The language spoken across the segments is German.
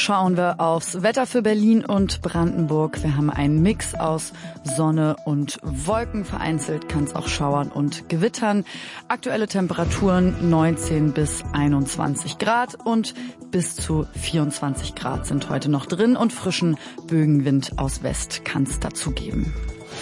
schauen wir aufs Wetter für Berlin und Brandenburg. Wir haben einen Mix aus Sonne und Wolken. Vereinzelt kann es auch schauern und gewittern. Aktuelle Temperaturen 19 bis 21 Grad und bis zu 24 Grad sind heute noch drin und frischen Böenwind aus West kann es dazu geben.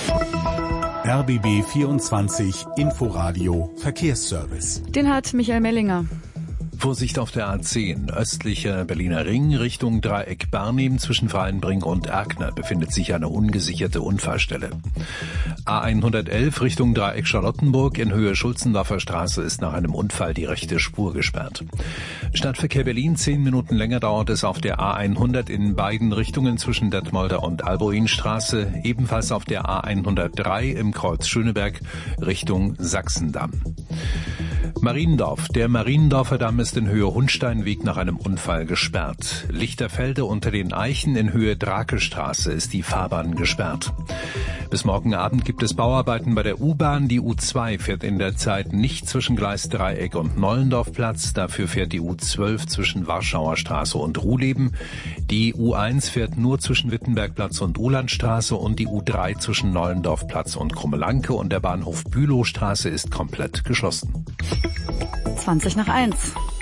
RBB 24 Inforadio Verkehrsservice. Den hat Michael Mellinger. Vorsicht auf der A10, östlicher Berliner Ring, Richtung Dreieck Barnim zwischen Freienbrink und Erkner befindet sich eine ungesicherte Unfallstelle. A111 Richtung Dreieck Charlottenburg in Höhe Schulzendorfer Straße ist nach einem Unfall die rechte Spur gesperrt. Stadtverkehr Berlin, 10 Minuten länger dauert es auf der A100 in beiden Richtungen zwischen Detmolder und Alboinstraße, ebenfalls auf der A103 im Kreuz Schöneberg Richtung Sachsendamm. Mariendorf. Der Mariendorfer Damm ist in Höhe Hundsteinweg nach einem Unfall gesperrt. Lichterfelde unter den Eichen in Höhe Drakestraße ist die Fahrbahn gesperrt. Bis morgen Abend gibt es Bauarbeiten bei der U-Bahn. Die U2 fährt in der Zeit nicht zwischen Gleis Dreieck und Nollendorfplatz. Dafür fährt die U12 zwischen Warschauer Straße und Ruhleben. Die U1 fährt nur zwischen Wittenbergplatz und Ulandstraße und die U3 zwischen Nollendorfplatz und Krummelanke und der Bahnhof Bülowstraße ist komplett geschlossen. 1:20.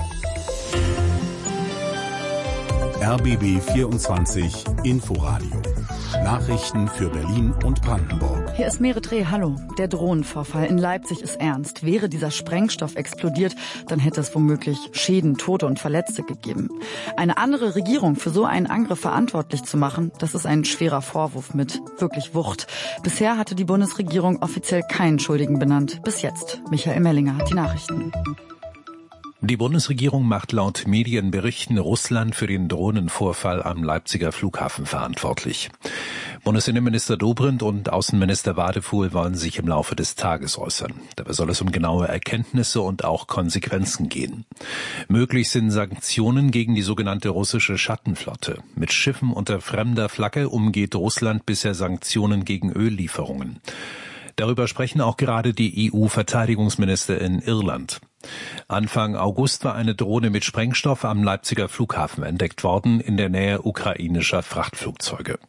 RBB 24 Inforadio. Nachrichten für Berlin und Brandenburg. Hier ist Meret Reh, hallo. Der Drohnenvorfall in Leipzig ist ernst. Wäre dieser Sprengstoff explodiert, dann hätte es womöglich Schäden, Tote und Verletzte gegeben. Eine andere Regierung für so einen Angriff verantwortlich zu machen, das ist ein schwerer Vorwurf mit wirklich Wucht. Bisher hatte die Bundesregierung offiziell keinen Schuldigen benannt. Bis jetzt. Michael Mellinger hat die Nachrichten. Die Bundesregierung macht laut Medienberichten Russland für den Drohnenvorfall am Leipziger Flughafen verantwortlich. Bundesinnenminister Dobrindt und Außenminister Wadefuhl wollen sich im Laufe des Tages äußern. Dabei soll es um genaue Erkenntnisse und auch Konsequenzen gehen. Möglich sind Sanktionen gegen die sogenannte russische Schattenflotte. Mit Schiffen unter fremder Flagge umgeht Russland bisher Sanktionen gegen Öllieferungen. Darüber sprechen auch gerade die EU-Verteidigungsminister in Irland. Anfang August war eine Drohne mit Sprengstoff am Leipziger Flughafen entdeckt worden, in der Nähe ukrainischer Frachtflugzeuge.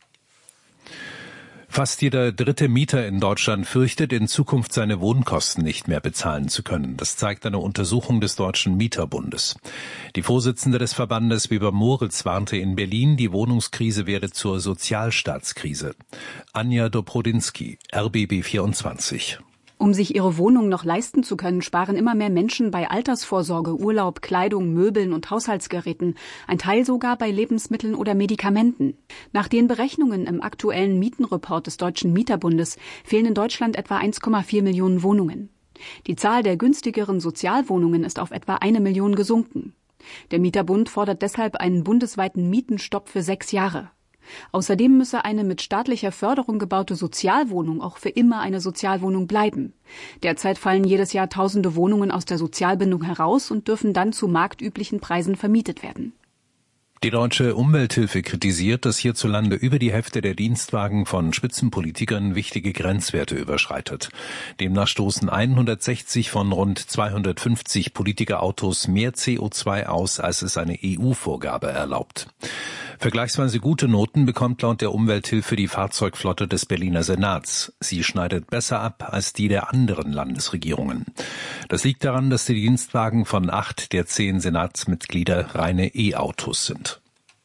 Fast jeder dritte Mieter in Deutschland fürchtet, in Zukunft seine Wohnkosten nicht mehr bezahlen zu können. Das zeigt eine Untersuchung des Deutschen Mieterbundes. Die Vorsitzende des Verbandes Weber Moritz warnte in Berlin, die Wohnungskrise werde zur Sozialstaatskrise. Anja Dobrodinski, RBB 24. Um sich ihre Wohnung noch leisten zu können, sparen immer mehr Menschen bei Altersvorsorge, Urlaub, Kleidung, Möbeln und Haushaltsgeräten, ein Teil sogar bei Lebensmitteln oder Medikamenten. Nach den Berechnungen im aktuellen Mietenreport des Deutschen Mieterbundes fehlen in Deutschland etwa 1,4 Millionen Wohnungen. Die Zahl der günstigeren Sozialwohnungen ist auf etwa 1 Million gesunken. Der Mieterbund fordert deshalb einen bundesweiten Mietenstopp für 6 Jahre. Außerdem müsse eine mit staatlicher Förderung gebaute Sozialwohnung auch für immer eine Sozialwohnung bleiben. Derzeit fallen jedes Jahr tausende Wohnungen aus der Sozialbindung heraus und dürfen dann zu marktüblichen Preisen vermietet werden. Die Deutsche Umwelthilfe kritisiert, dass hierzulande über die Hälfte der Dienstwagen von Spitzenpolitikern wichtige Grenzwerte überschreitet. Demnach stoßen 160 von rund 250 Politikerautos mehr CO2 aus, als es eine EU-Vorgabe erlaubt. Vergleichsweise gute Noten bekommt laut der Umwelthilfe die Fahrzeugflotte des Berliner Senats. Sie schneidet besser ab als die der anderen Landesregierungen. Das liegt daran, dass die Dienstwagen von 8 der 10 Senatsmitglieder reine E-Autos sind.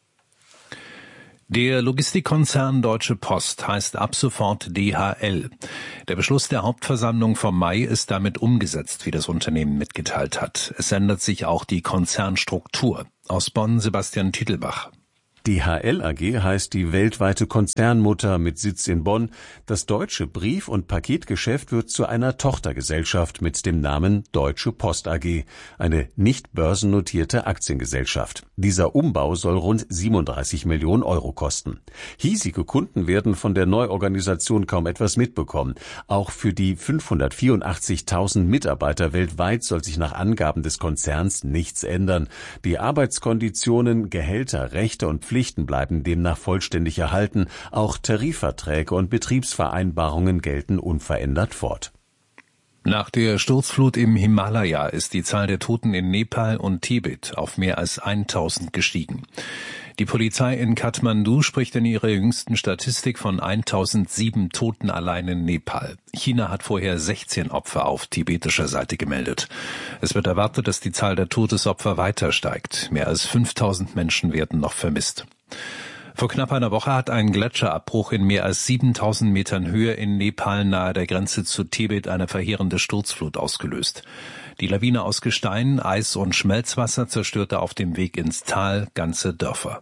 Der Logistikkonzern Deutsche Post heißt ab sofort DHL. Der Beschluss der Hauptversammlung vom Mai ist damit umgesetzt, wie das Unternehmen mitgeteilt hat. Es ändert sich auch die Konzernstruktur. Aus Bonn Sebastian Titelbach. DHL AG heißt die weltweite Konzernmutter mit Sitz in Bonn. Das deutsche Brief- und Paketgeschäft wird zu einer Tochtergesellschaft mit dem Namen Deutsche Post AG, eine nicht börsennotierte Aktiengesellschaft. Dieser Umbau soll rund 37 Millionen Euro kosten. Hiesige Kunden werden von der Neuorganisation kaum etwas mitbekommen. Auch für die 584.000 Mitarbeiter weltweit soll sich nach Angaben des Konzerns nichts ändern. Die Arbeitskonditionen, Gehälter, Rechte und Pflichten bleiben demnach vollständig erhalten. Auch Tarifverträge und Betriebsvereinbarungen gelten unverändert fort. Nach der Sturzflut im Himalaya ist die Zahl der Toten in Nepal und Tibet auf mehr als 1000 gestiegen. Die Polizei in Kathmandu spricht in ihrer jüngsten Statistik von 1007 Toten allein in Nepal. China hat vorher 16 Opfer auf tibetischer Seite gemeldet. Es wird erwartet, dass die Zahl der Todesopfer weiter steigt. Mehr als 5000 Menschen werden noch vermisst. Vor knapp einer Woche hat ein Gletscherabbruch in mehr als 7000 Metern Höhe in Nepal nahe der Grenze zu Tibet eine verheerende Sturzflut ausgelöst. Die Lawine aus Gestein, Eis und Schmelzwasser zerstörte auf dem Weg ins Tal ganze Dörfer.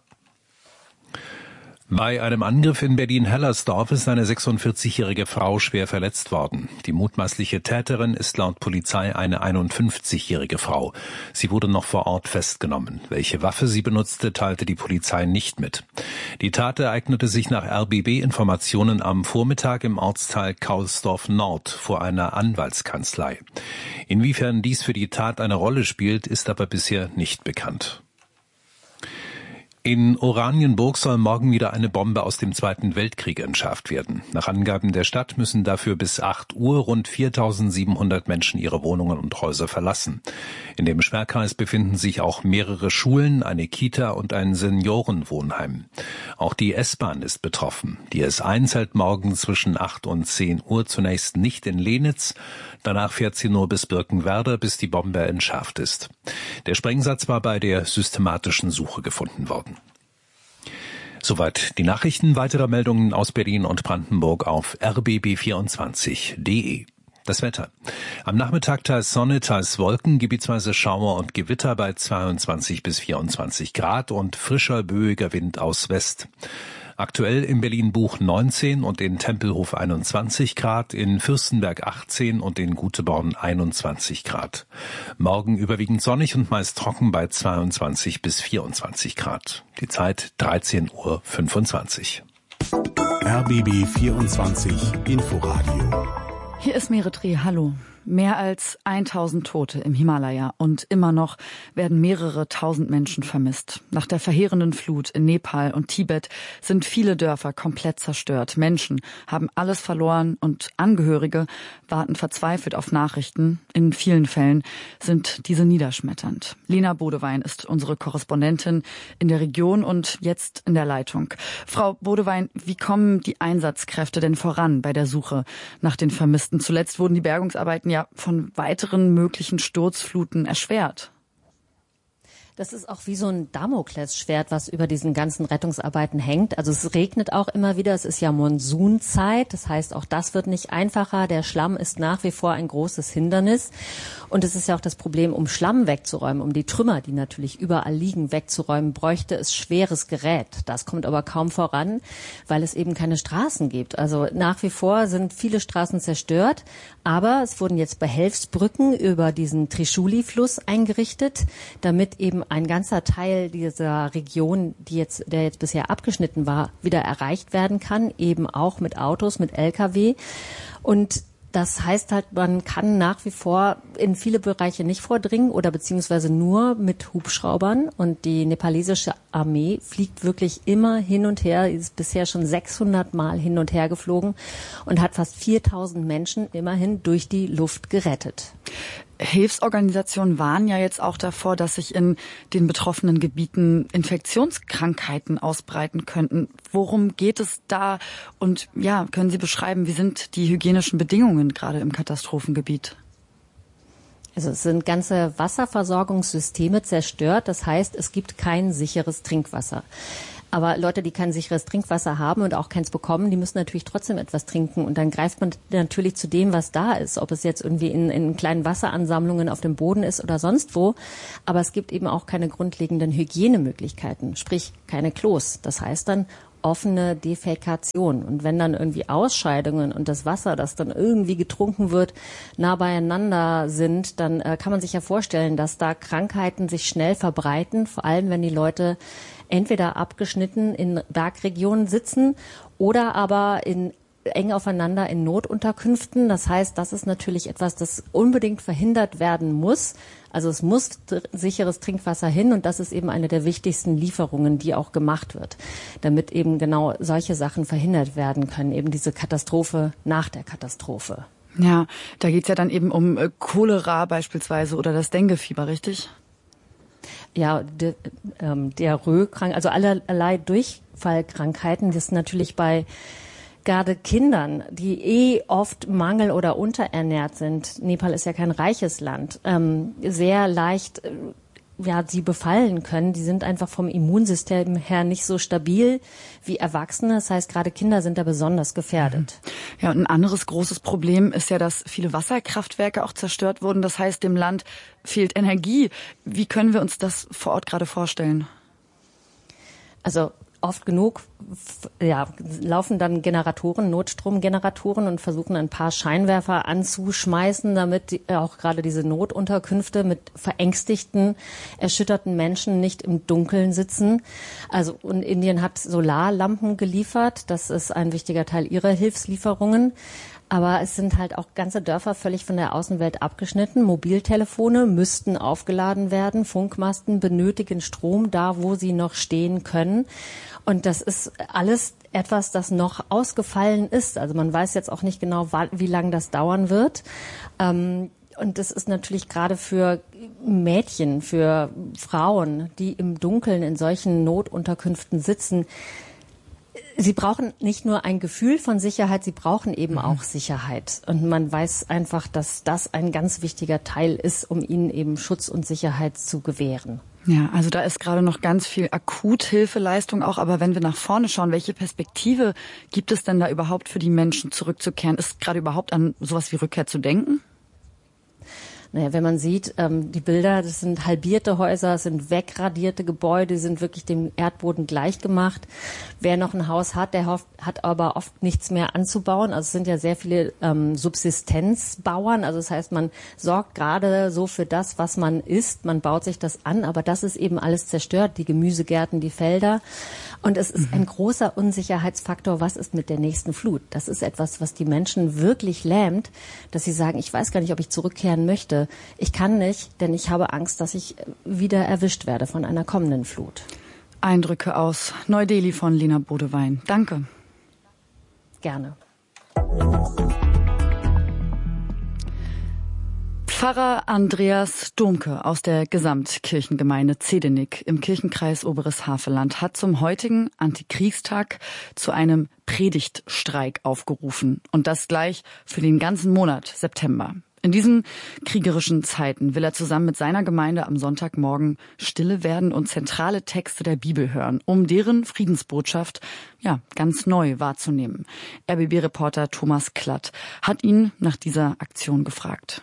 Bei einem Angriff in Berlin-Hellersdorf ist eine 46-jährige Frau schwer verletzt worden. Die mutmaßliche Täterin ist laut Polizei eine 51-jährige Frau. Sie wurde noch vor Ort festgenommen. Welche Waffe sie benutzte, teilte die Polizei nicht mit. Die Tat ereignete sich nach RBB-Informationen am Vormittag im Ortsteil Kaulsdorf Nord vor einer Anwaltskanzlei. Inwiefern dies für die Tat eine Rolle spielt, ist aber bisher nicht bekannt. In Oranienburg soll morgen wieder eine Bombe aus dem Zweiten Weltkrieg entschärft werden. Nach Angaben der Stadt müssen dafür bis 8 Uhr rund 4.700 Menschen ihre Wohnungen und Häuser verlassen. In dem Sperrkreis befinden sich auch mehrere Schulen, eine Kita und ein Seniorenwohnheim. Auch die S-Bahn ist betroffen. Die S1 hält morgen zwischen 8 und 10 Uhr zunächst nicht in Lenitz. Danach fährt sie nur bis Birkenwerder, bis die Bombe entschärft ist. Der Sprengsatz war bei der systematischen Suche gefunden worden. Soweit die Nachrichten. Weitere Meldungen aus Berlin und Brandenburg auf rbb24.de. Das Wetter. Am Nachmittag teils Sonne, teils Wolken, gebietsweise Schauer und Gewitter bei 22 bis 24 Grad und frischer, böiger Wind aus West. Aktuell in Berlin-Buch 19 und in Tempelhof 21 Grad, in Fürstenberg 18 und in Guteborn 21 Grad. Morgen überwiegend sonnig und meist trocken bei 22 bis 24 Grad. Die Zeit 13:25 Uhr. RBB 24 Inforadio. Hier ist Meretri, hallo. Mehr als 1000 Tote im Himalaya und immer noch werden mehrere tausend Menschen vermisst. Nach der verheerenden Flut in Nepal und Tibet sind viele Dörfer komplett zerstört. Menschen haben alles verloren und Angehörige warten verzweifelt auf Nachrichten. In vielen Fällen sind diese niederschmetternd. Lena Bodewein ist unsere Korrespondentin in der Region und jetzt in der Leitung. Frau Bodewein, wie kommen die Einsatzkräfte denn voran bei der Suche nach den Vermissten? Zuletzt wurden die Bergungsarbeiten ja von weiteren möglichen Sturzfluten erschwert. Das ist auch wie so ein Damoklesschwert, was über diesen ganzen Rettungsarbeiten hängt. Also es regnet auch immer wieder. Es ist ja Monsunzeit. Das heißt, auch das wird nicht einfacher. Der Schlamm ist nach wie vor ein großes Hindernis. Und es ist ja auch das Problem, um Schlamm wegzuräumen, um die Trümmer, die natürlich überall liegen, wegzuräumen, bräuchte es schweres Gerät. Das kommt aber kaum voran, weil es eben keine Straßen gibt. Also nach wie vor sind viele Straßen zerstört. Aber es wurden jetzt Behelfsbrücken über diesen Trishuli-Fluss eingerichtet, damit eben ein ganzer Teil dieser Region, der jetzt bisher abgeschnitten war, wieder erreicht werden kann, eben auch mit Autos, mit Lkw. Und das heißt halt, man kann nach wie vor in viele Bereiche nicht vordringen oder beziehungsweise nur mit Hubschraubern. Und die nepalesische Armee fliegt wirklich immer hin und her, ist bisher schon 600 Mal hin und her geflogen und hat fast 4000 Menschen immerhin durch die Luft gerettet. Hilfsorganisationen warnen ja jetzt auch davor, dass sich in den betroffenen Gebieten Infektionskrankheiten ausbreiten könnten. Worum geht es da? Und ja, können Sie beschreiben, wie sind die hygienischen Bedingungen gerade im Katastrophengebiet? Also es sind ganze Wasserversorgungssysteme zerstört. Das heißt, es gibt kein sicheres Trinkwasser. Aber Leute, die kein sicheres Trinkwasser haben und auch keins bekommen, die müssen natürlich trotzdem etwas trinken. Und dann greift man natürlich zu dem, was da ist. Ob es jetzt irgendwie in kleinen Wasseransammlungen auf dem Boden ist oder sonst wo. Aber es gibt eben auch keine grundlegenden Hygienemöglichkeiten, sprich keine Klos. Das heißt dann offene Defäkation. Und wenn dann irgendwie Ausscheidungen und das Wasser, das dann irgendwie getrunken wird, nah beieinander sind, dann kann man sich ja vorstellen, dass da Krankheiten sich schnell verbreiten, vor allem wenn die Leute entweder abgeschnitten in Bergregionen sitzen oder aber eng aufeinander in Notunterkünften. Das heißt, das ist natürlich etwas, das unbedingt verhindert werden muss. Also es muss sicheres Trinkwasser hin und das ist eben eine der wichtigsten Lieferungen, die auch gemacht wird, damit eben genau solche Sachen verhindert werden können, eben diese Katastrophe nach der Katastrophe. Ja, da geht's ja dann eben um Cholera beispielsweise oder das Denguefieber, richtig? Diarrhoe-Krankheiten, also allerlei Durchfallkrankheiten, das natürlich bei gerade Kindern, die oft mangel- oder unterernährt sind, Nepal ist ja kein reiches Land, sehr leicht sie befallen können. Die sind einfach vom Immunsystem her nicht so stabil wie Erwachsene. Das heißt, gerade Kinder sind da besonders gefährdet. Ja, und ein anderes großes Problem ist ja, dass viele Wasserkraftwerke auch zerstört wurden. Das heißt, dem Land fehlt Energie. Wie können wir uns das vor Ort gerade vorstellen? Also oft genug laufen dann Notstromgeneratoren und versuchen ein paar Scheinwerfer anzuschmeißen, damit auch gerade diese Notunterkünfte mit verängstigten, erschütterten Menschen nicht im Dunkeln sitzen. Also und Indien hat Solarlampen geliefert, das ist ein wichtiger Teil ihrer Hilfslieferungen. Aber es sind halt auch ganze Dörfer völlig von der Außenwelt abgeschnitten. Mobiltelefone müssten aufgeladen werden. Funkmasten benötigen Strom da, wo sie noch stehen können. Und das ist alles etwas, das noch ausgefallen ist. Also man weiß jetzt auch nicht genau, wie lange das dauern wird. Und das ist natürlich gerade für Mädchen, für Frauen, die im Dunkeln in solchen Notunterkünften sitzen, sie brauchen nicht nur ein Gefühl von Sicherheit, sie brauchen eben auch Sicherheit. Und man weiß einfach, dass das ein ganz wichtiger Teil ist, um ihnen eben Schutz und Sicherheit zu gewähren. Ja, also da ist gerade noch ganz viel Akuthilfeleistung auch. Aber wenn wir nach vorne schauen, welche Perspektive gibt es denn da überhaupt für die Menschen zurückzukehren? Ist gerade überhaupt an sowas wie Rückkehr zu denken? Naja, wenn man sieht, die Bilder, das sind halbierte Häuser, das sind wegradierte Gebäude, die sind wirklich dem Erdboden gleichgemacht. Wer noch ein Haus hat, der hat aber oft nichts mehr anzubauen. Also es sind ja sehr viele Subsistenzbauern. Also das heißt, man sorgt gerade so für das, was man isst. Man baut sich das an, aber das ist eben alles zerstört, die Gemüsegärten, die Felder. Und es ist ein großer Unsicherheitsfaktor, was ist mit der nächsten Flut? Das ist etwas, was die Menschen wirklich lähmt, dass sie sagen, ich weiß gar nicht, ob ich zurückkehren möchte. Ich kann nicht, denn ich habe Angst, dass ich wieder erwischt werde von einer kommenden Flut. Eindrücke aus Neu-Delhi von Lena Bodewein. Danke. Gerne. Pfarrer Andreas Domke aus der Gesamtkirchengemeinde Zedenik im Kirchenkreis Oberes Havelland hat zum heutigen Antikriegstag zu einem Predigtstreik aufgerufen. Und das gleich für den ganzen Monat September. In diesen kriegerischen Zeiten will er zusammen mit seiner Gemeinde am Sonntagmorgen stille werden und zentrale Texte der Bibel hören, um deren Friedensbotschaft ganz neu wahrzunehmen. RBB-Reporter Thomas Klatt hat ihn nach dieser Aktion gefragt.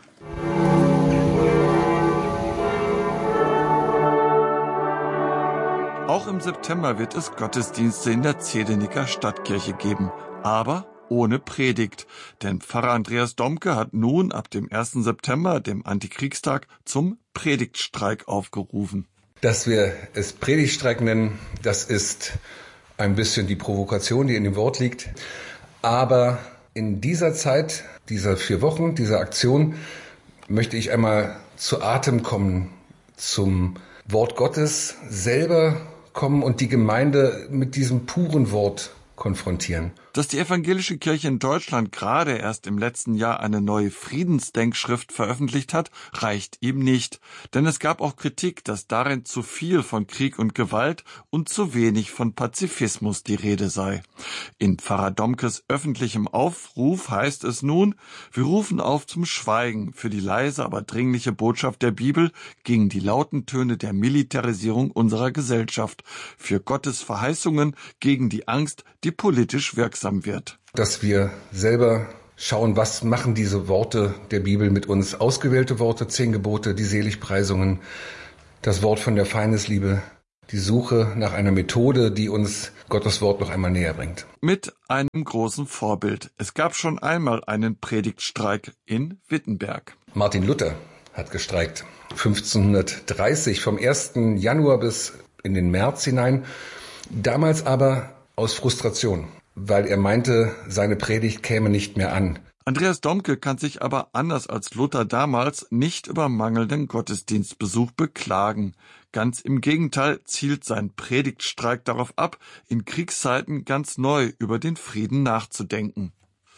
Auch im September wird es Gottesdienste in der Zedeniker Stadtkirche geben, aber ohne Predigt. Denn Pfarrer Andreas Domke hat nun ab dem 1. September, dem Antikriegstag, zum Predigtstreik aufgerufen. Dass wir es Predigtstreik nennen, das ist ein bisschen die Provokation, die in dem Wort liegt. Aber in dieser Zeit, dieser 4 Wochen, dieser Aktion, möchte ich einmal zu Atem kommen, zum Wort Gottes selber kommen und die Gemeinde mit diesem puren Wort konfrontieren. Dass die evangelische Kirche in Deutschland gerade erst im letzten Jahr eine neue Friedensdenkschrift veröffentlicht hat, reicht ihm nicht. Denn es gab auch Kritik, dass darin zu viel von Krieg und Gewalt und zu wenig von Pazifismus die Rede sei. In Pfarrer Domkes öffentlichem Aufruf heißt es nun, wir rufen auf zum Schweigen für die leise, aber dringliche Botschaft der Bibel gegen die lauten Töne der Militarisierung unserer Gesellschaft, für Gottes Verheißungen gegen die Angst, die politisch wirksam wird. Dass wir selber schauen, was machen diese Worte der Bibel mit uns? Ausgewählte Worte, 10 Gebote, die Seligpreisungen, das Wort von der Feindesliebe, die Suche nach einer Methode, die uns Gottes Wort noch einmal näher bringt. Mit einem großen Vorbild. Es gab schon einmal einen Predigtstreik in Wittenberg. Martin Luther hat gestreikt. 1530, vom 1. Januar bis in den März hinein. Damals aber aus Frustration, weil er meinte, seine Predigt käme nicht mehr an. Andreas Domke kann sich aber anders als Luther damals nicht über mangelnden Gottesdienstbesuch beklagen. Ganz im Gegenteil zielt sein Predigtstreik darauf ab, in Kriegszeiten ganz neu über den Frieden nachzudenken.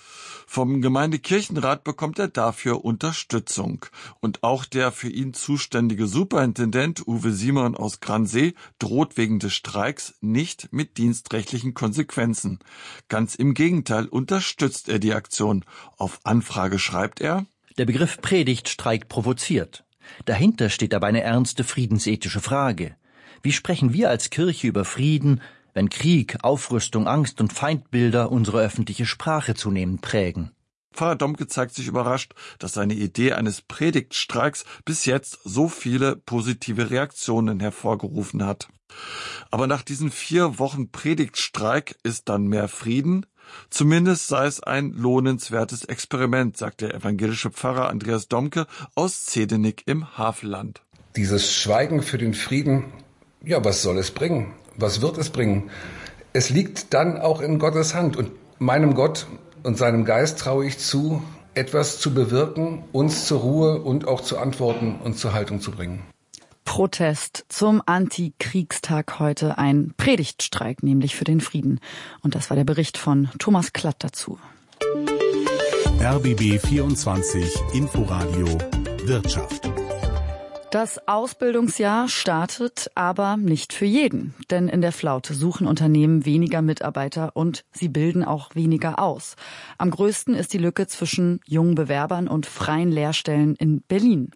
Vom Gemeindekirchenrat bekommt er dafür Unterstützung. Und auch der für ihn zuständige Superintendent Uwe Simon aus Gransee droht wegen des Streiks nicht mit dienstrechtlichen Konsequenzen. Ganz im Gegenteil unterstützt er die Aktion. Auf Anfrage schreibt er: Der Begriff Predigtstreik provoziert. Dahinter steht aber eine ernste friedensethische Frage. Wie sprechen wir als Kirche über Frieden, wenn Krieg, Aufrüstung, Angst und Feindbilder unsere öffentliche Sprache zunehmend prägen? Pfarrer Domke zeigt sich überrascht, dass seine Idee eines Predigtstreiks bis jetzt so viele positive Reaktionen hervorgerufen hat. Aber nach diesen 4 Wochen Predigtstreik ist dann mehr Frieden? Zumindest sei es ein lohnenswertes Experiment, sagt der evangelische Pfarrer Andreas Domke aus Zedenik im Havelland. Dieses Schweigen für den Frieden, ja, was soll es bringen? Was wird es bringen? Es liegt dann auch in Gottes Hand. Und meinem Gott und seinem Geist traue ich zu, etwas zu bewirken, uns zur Ruhe und auch zu Antworten und zur Haltung zu bringen. Protest zum Antikriegstag heute, ein Predigtstreik, nämlich für den Frieden. Und das war der Bericht von Thomas Klatt dazu. RBB 24 Inforadio Wirtschaft. Das Ausbildungsjahr startet aber nicht für jeden, denn in der Flaute suchen Unternehmen weniger Mitarbeiter und sie bilden auch weniger aus. Am größten ist die Lücke zwischen jungen Bewerbern und freien Lehrstellen in Berlin.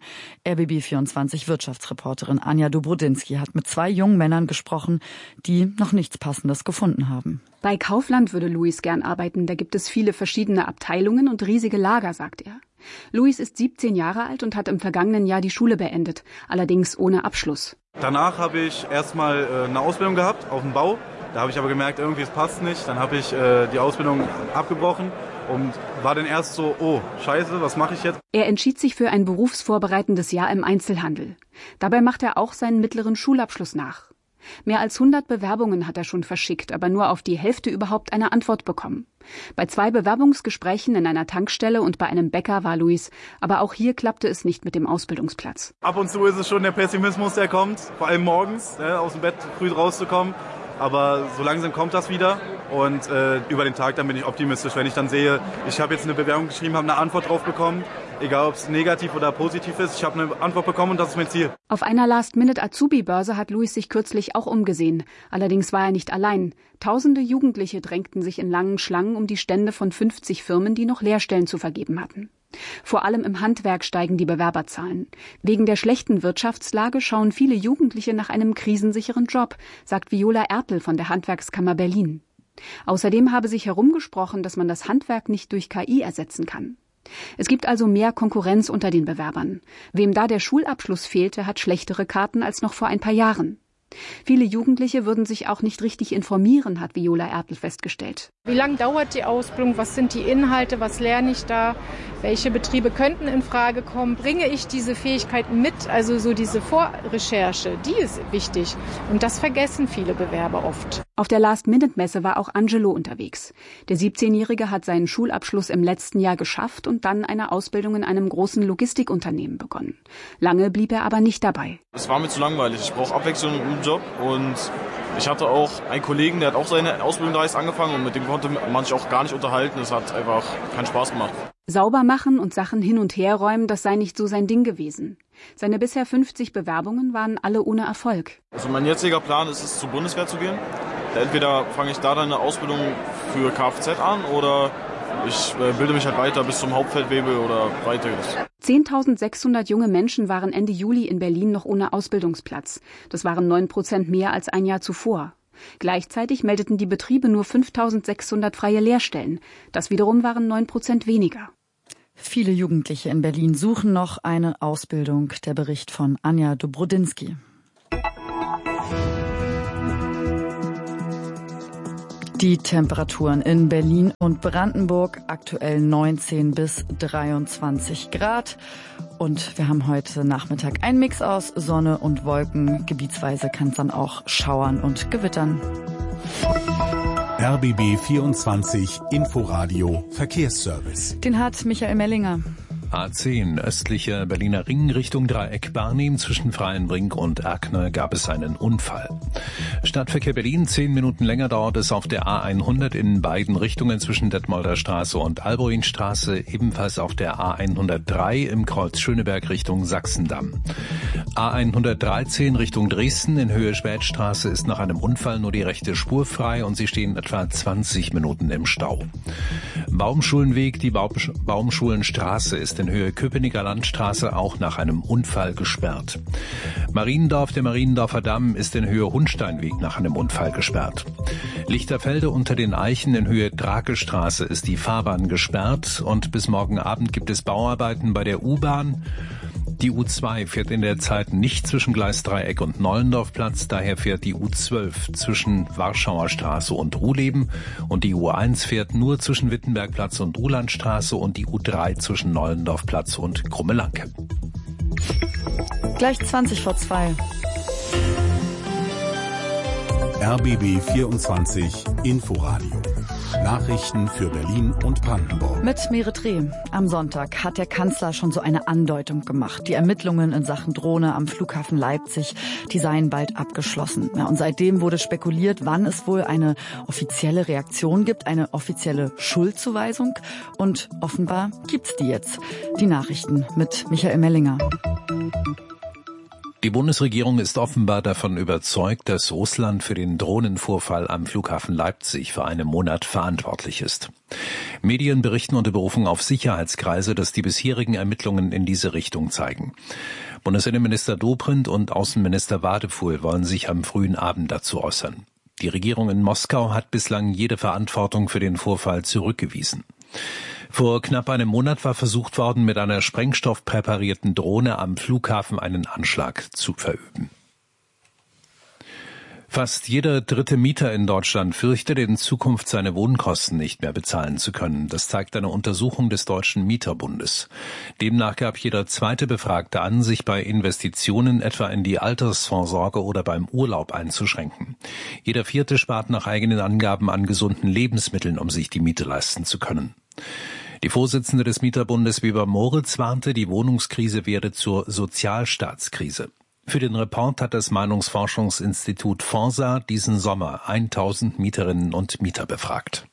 RBB24 Wirtschaftsreporterin Anja Dobrodinsky hat mit 2 jungen Männern gesprochen, die noch nichts Passendes gefunden haben. Bei Kaufland würde Luis gern arbeiten, da gibt es viele verschiedene Abteilungen und riesige Lager, sagt er. Luis ist 17 Jahre alt und hat im vergangenen Jahr die Schule beendet, allerdings ohne Abschluss. Danach habe ich erstmal eine Ausbildung gehabt auf dem Bau. Da habe ich aber gemerkt, irgendwie es passt nicht. Dann habe ich die Ausbildung abgebrochen und war dann erst so, oh, scheiße, was mache ich jetzt? Er entschied sich für ein berufsvorbereitendes Jahr im Einzelhandel. Dabei macht er auch seinen mittleren Schulabschluss nach. Mehr als 100 Bewerbungen hat er schon verschickt, aber nur auf die Hälfte überhaupt eine Antwort bekommen. Bei 2 Bewerbungsgesprächen in einer Tankstelle und bei einem Bäcker war Luis, aber auch hier klappte es nicht mit dem Ausbildungsplatz. Ab und zu ist es schon der Pessimismus, der kommt, vor allem morgens, aus dem Bett früh rauszukommen. Aber so langsam kommt das wieder und über den Tag dann bin ich optimistisch, wenn ich dann sehe, ich habe jetzt eine Bewerbung geschrieben, habe eine Antwort drauf bekommen, egal ob es negativ oder positiv ist, ich habe eine Antwort bekommen und das ist mein Ziel. Auf einer Last-Minute-Azubi-Börse hat Luis sich kürzlich auch umgesehen. Allerdings war er nicht allein. Tausende Jugendliche drängten sich in langen Schlangen um die Stände von 50 Firmen, die noch Lehrstellen zu vergeben hatten. Vor allem im Handwerk steigen die Bewerberzahlen. Wegen der schlechten Wirtschaftslage schauen viele Jugendliche nach einem krisensicheren Job, sagt Viola Ertel von der Handwerkskammer Berlin. Außerdem habe sich herumgesprochen, dass man das Handwerk nicht durch KI ersetzen kann. Es gibt also mehr Konkurrenz unter den Bewerbern. Wem da der Schulabschluss fehlte, hat schlechtere Karten als noch vor ein paar Jahren. Viele Jugendliche würden sich auch nicht richtig informieren, hat Viola Ertel festgestellt. Wie lange dauert die Ausbildung? Was sind die Inhalte? Was lerne ich da? Welche Betriebe könnten in Frage kommen? Bringe ich diese Fähigkeiten mit? Also so diese Vorrecherche, die ist wichtig. Und das vergessen viele Bewerber oft. Auf der Last-Minute-Messe war auch Angelo unterwegs. Der 17-Jährige hat seinen Schulabschluss im letzten Jahr geschafft und dann eine Ausbildung in einem großen Logistikunternehmen begonnen. Lange blieb er aber nicht dabei. Es war mir zu langweilig. Ich brauche Abwechslung im Job und ich hatte auch einen Kollegen, der hat auch seine Ausbildung da angefangen und mit dem konnte man sich auch gar nicht unterhalten. Es hat einfach keinen Spaß gemacht. Sauber machen und Sachen hin und her räumen, das sei nicht so sein Ding gewesen. Seine bisher 50 Bewerbungen waren alle ohne Erfolg. Also mein jetziger Plan ist es, zur Bundeswehr zu gehen. Entweder fange ich da dann eine Ausbildung für Kfz an oder ich bilde mich halt weiter bis zum Hauptfeldwebel oder weiteres. 10.600 junge Menschen waren Ende Juli in Berlin noch ohne Ausbildungsplatz. Das waren 9% mehr als ein Jahr zuvor. Gleichzeitig meldeten die Betriebe nur 5.600 freie Lehrstellen. Das wiederum waren 9% weniger. Viele Jugendliche in Berlin suchen noch eine Ausbildung. Der Bericht von Anja Dobrodinsky. Die Temperaturen in Berlin und Brandenburg aktuell 19 bis 23 Grad. Und wir haben heute Nachmittag einen Mix aus Sonne und Wolken. Gebietsweise kann es dann auch schauern und gewittern. RBB 24 Inforadio Verkehrsservice. Den hat Michael Mellinger. A10 östlicher Berliner Ring Richtung Dreieck Barnim zwischen Freienbrink und Erkner gab es einen Unfall. Stadtverkehr Berlin. 10 Minuten länger dauert es auf der A100 in beiden Richtungen zwischen Detmolder Straße und Alboinstraße. Ebenfalls auf der A103 im Kreuz Schöneberg Richtung Sachsendamm. A113 Richtung Dresden in Höhe Spätstraße ist nach einem Unfall nur die rechte Spur frei und Sie stehen etwa 20 Minuten im Stau. Baumschulenweg, die Baumschulenstraße ist in Höhe Köpenicker Landstraße auch nach einem Unfall gesperrt. Mariendorf, der Mariendorfer Damm ist in Höhe Hundsteinweg nach einem Unfall gesperrt. Lichterfelde unter den Eichen in Höhe Drakestraße ist die Fahrbahn gesperrt und bis morgen Abend gibt es Bauarbeiten bei der U-Bahn. Die U2 fährt in der Zeit nicht zwischen Gleis Dreieck und Nollendorfplatz, daher fährt die U12 zwischen Warschauer Straße und Ruhleben und die U1 fährt nur zwischen Wittenbergplatz und Uhlandstraße und die U3 zwischen Nollendorfplatz und Krummelanke. Gleich 20 vor 2. RBB 24 Inforadio. Nachrichten für Berlin und Brandenburg. Mit Merit Reh. Am Sonntag hat der Kanzler schon so eine Andeutung gemacht. Die Ermittlungen in Sachen Drohne am Flughafen Leipzig, die seien bald abgeschlossen. Ja, und seitdem wurde spekuliert, wann es wohl eine offizielle Reaktion gibt, eine offizielle Schuldzuweisung. Und offenbar gibt's die jetzt. Die Nachrichten mit Michael Mellinger. Die Bundesregierung ist offenbar davon überzeugt, dass Russland für den Drohnenvorfall am Flughafen Leipzig vor einem Monat verantwortlich ist. Medien berichten unter Berufung auf Sicherheitskreise, dass die bisherigen Ermittlungen in diese Richtung zeigen. Bundesinnenminister Dobrindt und Außenminister Wadefuhl wollen sich am frühen Abend dazu äußern. Die Regierung in Moskau hat bislang jede Verantwortung für den Vorfall zurückgewiesen. Vor knapp einem Monat war versucht worden, mit einer sprengstoffpräparierten Drohne am Flughafen einen Anschlag zu verüben. Fast jeder dritte Mieter in Deutschland fürchtet in Zukunft seine Wohnkosten nicht mehr bezahlen zu können. Das zeigt eine Untersuchung des Deutschen Mieterbundes. Demnach gab jeder zweite Befragte an, sich bei Investitionen etwa in die Altersvorsorge oder beim Urlaub einzuschränken. Jeder vierte spart nach eigenen Angaben an gesunden Lebensmitteln, um sich die Miete leisten zu können. Die Vorsitzende des Mieterbundes Weber Moritz warnte, die Wohnungskrise werde zur Sozialstaatskrise. Für den Report hat das Meinungsforschungsinstitut Forsa diesen Sommer 1000 Mieterinnen und Mieter befragt.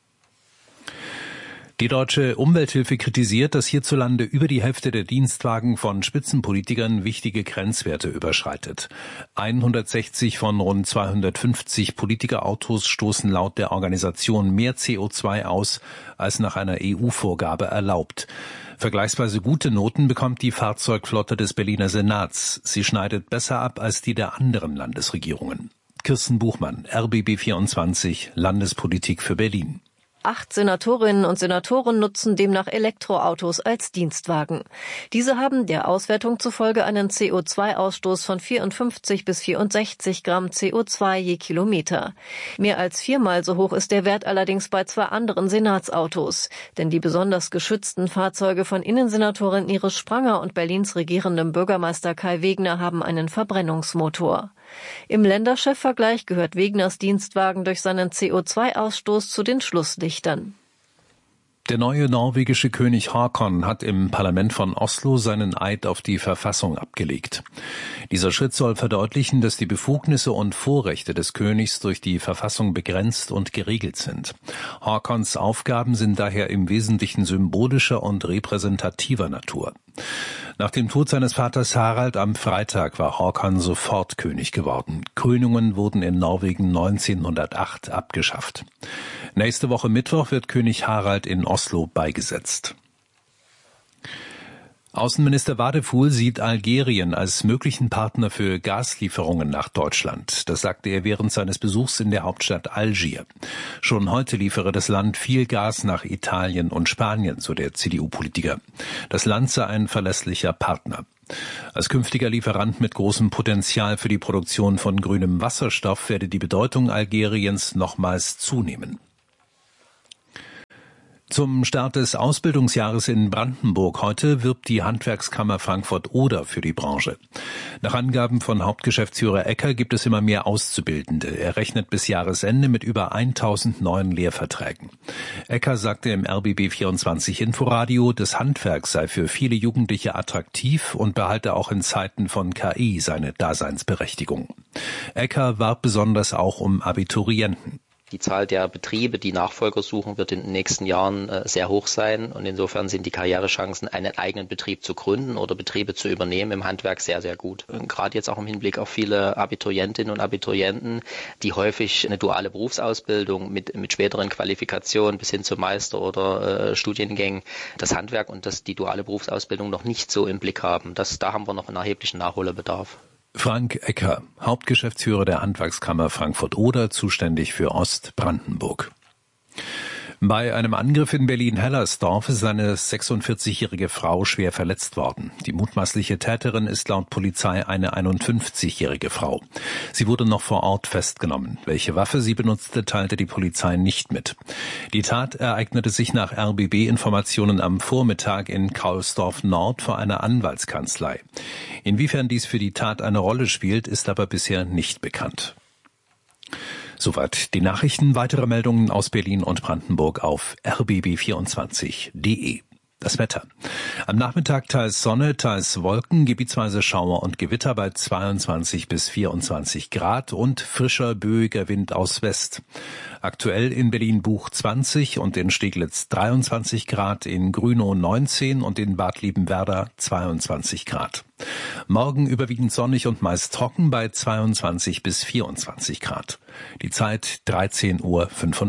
Die Deutsche Umwelthilfe kritisiert, dass hierzulande über die Hälfte der Dienstwagen von Spitzenpolitikern wichtige Grenzwerte überschreitet. 160 von rund 250 Politikerautos stoßen laut der Organisation mehr CO2 aus, als nach einer EU-Vorgabe erlaubt. Vergleichsweise gute Noten bekommt die Fahrzeugflotte des Berliner Senats. Sie schneidet besser ab als die der anderen Landesregierungen. Kirsten Buchmann, RBB 24, Landespolitik für Berlin. 8 Senatorinnen und Senatoren nutzen demnach Elektroautos als Dienstwagen. Diese haben der Auswertung zufolge einen CO2-Ausstoß von 54 bis 64 Gramm CO2 je Kilometer. Mehr als 4-mal so hoch ist der Wert allerdings bei 2 anderen Senatsautos. Denn die besonders geschützten Fahrzeuge von Innensenatorin Iris Spranger und Berlins regierendem Bürgermeister Kai Wegner haben einen Verbrennungsmotor. Im Länderchefvergleich gehört Wegners Dienstwagen durch seinen CO2-Ausstoß zu den Schlusslichtern. Der neue norwegische König Haakon hat im Parlament von Oslo seinen Eid auf die Verfassung abgelegt. Dieser Schritt soll verdeutlichen, dass die Befugnisse und Vorrechte des Königs durch die Verfassung begrenzt und geregelt sind. Haakons Aufgaben sind daher im Wesentlichen symbolischer und repräsentativer Natur. Nach dem Tod seines Vaters Harald am Freitag war Haakon sofort König geworden. Krönungen wurden in Norwegen 1908 abgeschafft. Nächste Woche Mittwoch wird König Harald in Oslo beigesetzt. Außenminister Wadefuhl sieht Algerien als möglichen Partner für Gaslieferungen nach Deutschland. Das sagte er während seines Besuchs in der Hauptstadt Algier. Schon heute liefere das Land viel Gas nach Italien und Spanien, so der CDU-Politiker. Das Land sei ein verlässlicher Partner. Als künftiger Lieferant mit großem Potenzial für die Produktion von grünem Wasserstoff werde die Bedeutung Algeriens nochmals zunehmen. Zum Start des Ausbildungsjahres in Brandenburg heute wirbt die Handwerkskammer Frankfurt-Oder für die Branche. Nach Angaben von Hauptgeschäftsführer Ecker gibt es immer mehr Auszubildende. Er rechnet bis Jahresende mit über 1000 neuen Lehrverträgen. Ecker sagte im RBB24 Inforadio, das Handwerk sei für viele Jugendliche attraktiv und behalte auch in Zeiten von KI seine Daseinsberechtigung. Ecker warb besonders auch um Abiturienten. Die Zahl der Betriebe, die Nachfolger suchen, wird in den nächsten Jahren sehr hoch sein. Und insofern sind die Karrierechancen, einen eigenen Betrieb zu gründen oder Betriebe zu übernehmen im Handwerk sehr, sehr gut. Und gerade jetzt auch im Hinblick auf viele Abiturientinnen und Abiturienten, die häufig eine duale Berufsausbildung mit späteren Qualifikationen bis hin zum Meister- oder Studiengängen, das Handwerk und die duale Berufsausbildung noch nicht so im Blick haben. Da haben wir noch einen erheblichen Nachholbedarf. Frank Ecker, Hauptgeschäftsführer der Handwerkskammer Frankfurt-Oder, zuständig für Ostbrandenburg. Bei einem Angriff in Berlin-Hellersdorf ist eine 46-jährige Frau schwer verletzt worden. Die mutmaßliche Täterin ist laut Polizei eine 51-jährige Frau. Sie wurde noch vor Ort festgenommen. Welche Waffe sie benutzte, teilte die Polizei nicht mit. Die Tat ereignete sich nach RBB-Informationen am Vormittag in Kaulsdorf Nord vor einer Anwaltskanzlei. Inwiefern dies für die Tat eine Rolle spielt, ist aber bisher nicht bekannt. Soweit die Nachrichten. Weitere Meldungen aus Berlin und Brandenburg auf rbb24.de. Das Wetter. Am Nachmittag teils Sonne, teils Wolken, gebietsweise Schauer und Gewitter bei 22 bis 24 Grad und frischer, böiger Wind aus West. Aktuell in Berlin-Buch 20 und in Steglitz 23 Grad, in Grünow 19 und in Bad Liebenwerda 22 Grad. Morgen überwiegend sonnig und meist trocken bei 22 bis 24 Grad. Die Zeit 13:45 Uhr.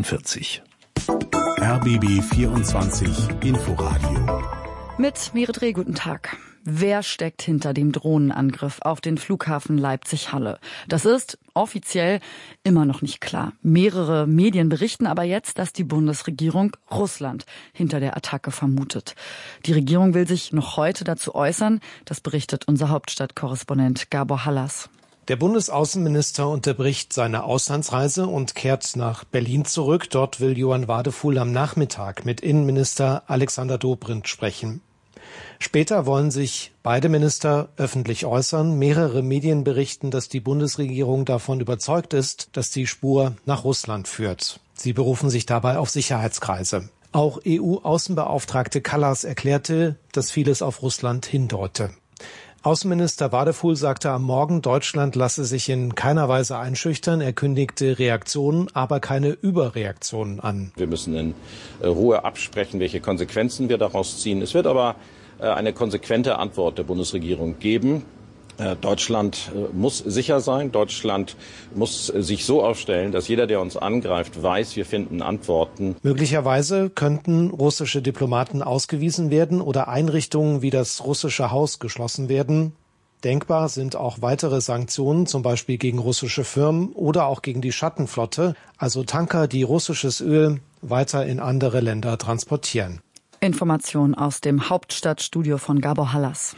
RBB 24 Inforadio. Mit Meret Reh, guten Tag. Wer steckt hinter dem Drohnenangriff auf den Flughafen Leipzig-Halle? Das ist offiziell immer noch nicht klar. Mehrere Medien berichten aber jetzt, dass die Bundesregierung Russland hinter der Attacke vermutet. Die Regierung will sich noch heute dazu äußern. Das berichtet unser Hauptstadtkorrespondent Gabor Hallas. Der Bundesaußenminister unterbricht seine Auslandsreise und kehrt nach Berlin zurück. Dort will Johann Wadefuhl am Nachmittag mit Innenminister Alexander Dobrindt sprechen. Später wollen sich beide Minister öffentlich äußern. Mehrere Medien berichten, dass die Bundesregierung davon überzeugt ist, dass die Spur nach Russland führt. Sie berufen sich dabei auf Sicherheitskreise. Auch EU-Außenbeauftragte Kallas erklärte, dass vieles auf Russland hindeute. Außenminister Wadefuhl sagte am Morgen, Deutschland lasse sich in keiner Weise einschüchtern. Er kündigte Reaktionen, aber keine Überreaktionen an. Wir müssen in Ruhe absprechen, welche Konsequenzen wir daraus ziehen. Es wird aber eine konsequente Antwort der Bundesregierung geben. Deutschland muss sicher sein. Deutschland muss sich so aufstellen, dass jeder, der uns angreift, weiß, wir finden Antworten. Möglicherweise könnten russische Diplomaten ausgewiesen werden oder Einrichtungen wie das russische Haus geschlossen werden. Denkbar sind auch weitere Sanktionen, zum Beispiel gegen russische Firmen oder auch gegen die Schattenflotte, also Tanker, die russisches Öl weiter in andere Länder transportieren. Information aus dem Hauptstadtstudio von Gabor Hallas.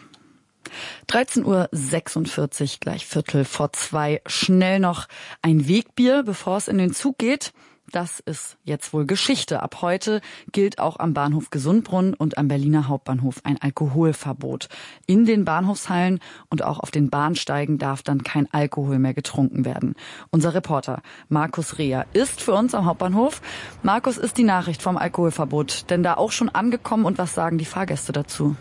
13:46 Uhr, gleich 1:15. Schnell noch ein Wegbier, bevor es in den Zug geht. Das ist jetzt wohl Geschichte. Ab heute gilt auch am Bahnhof Gesundbrunnen und am Berliner Hauptbahnhof ein Alkoholverbot. In den Bahnhofshallen und auch auf den Bahnsteigen darf dann kein Alkohol mehr getrunken werden. Unser Reporter Markus Reher ist für uns am Hauptbahnhof. Markus, ist die Nachricht vom Alkoholverbot denn da auch schon angekommen und was sagen die Fahrgäste dazu?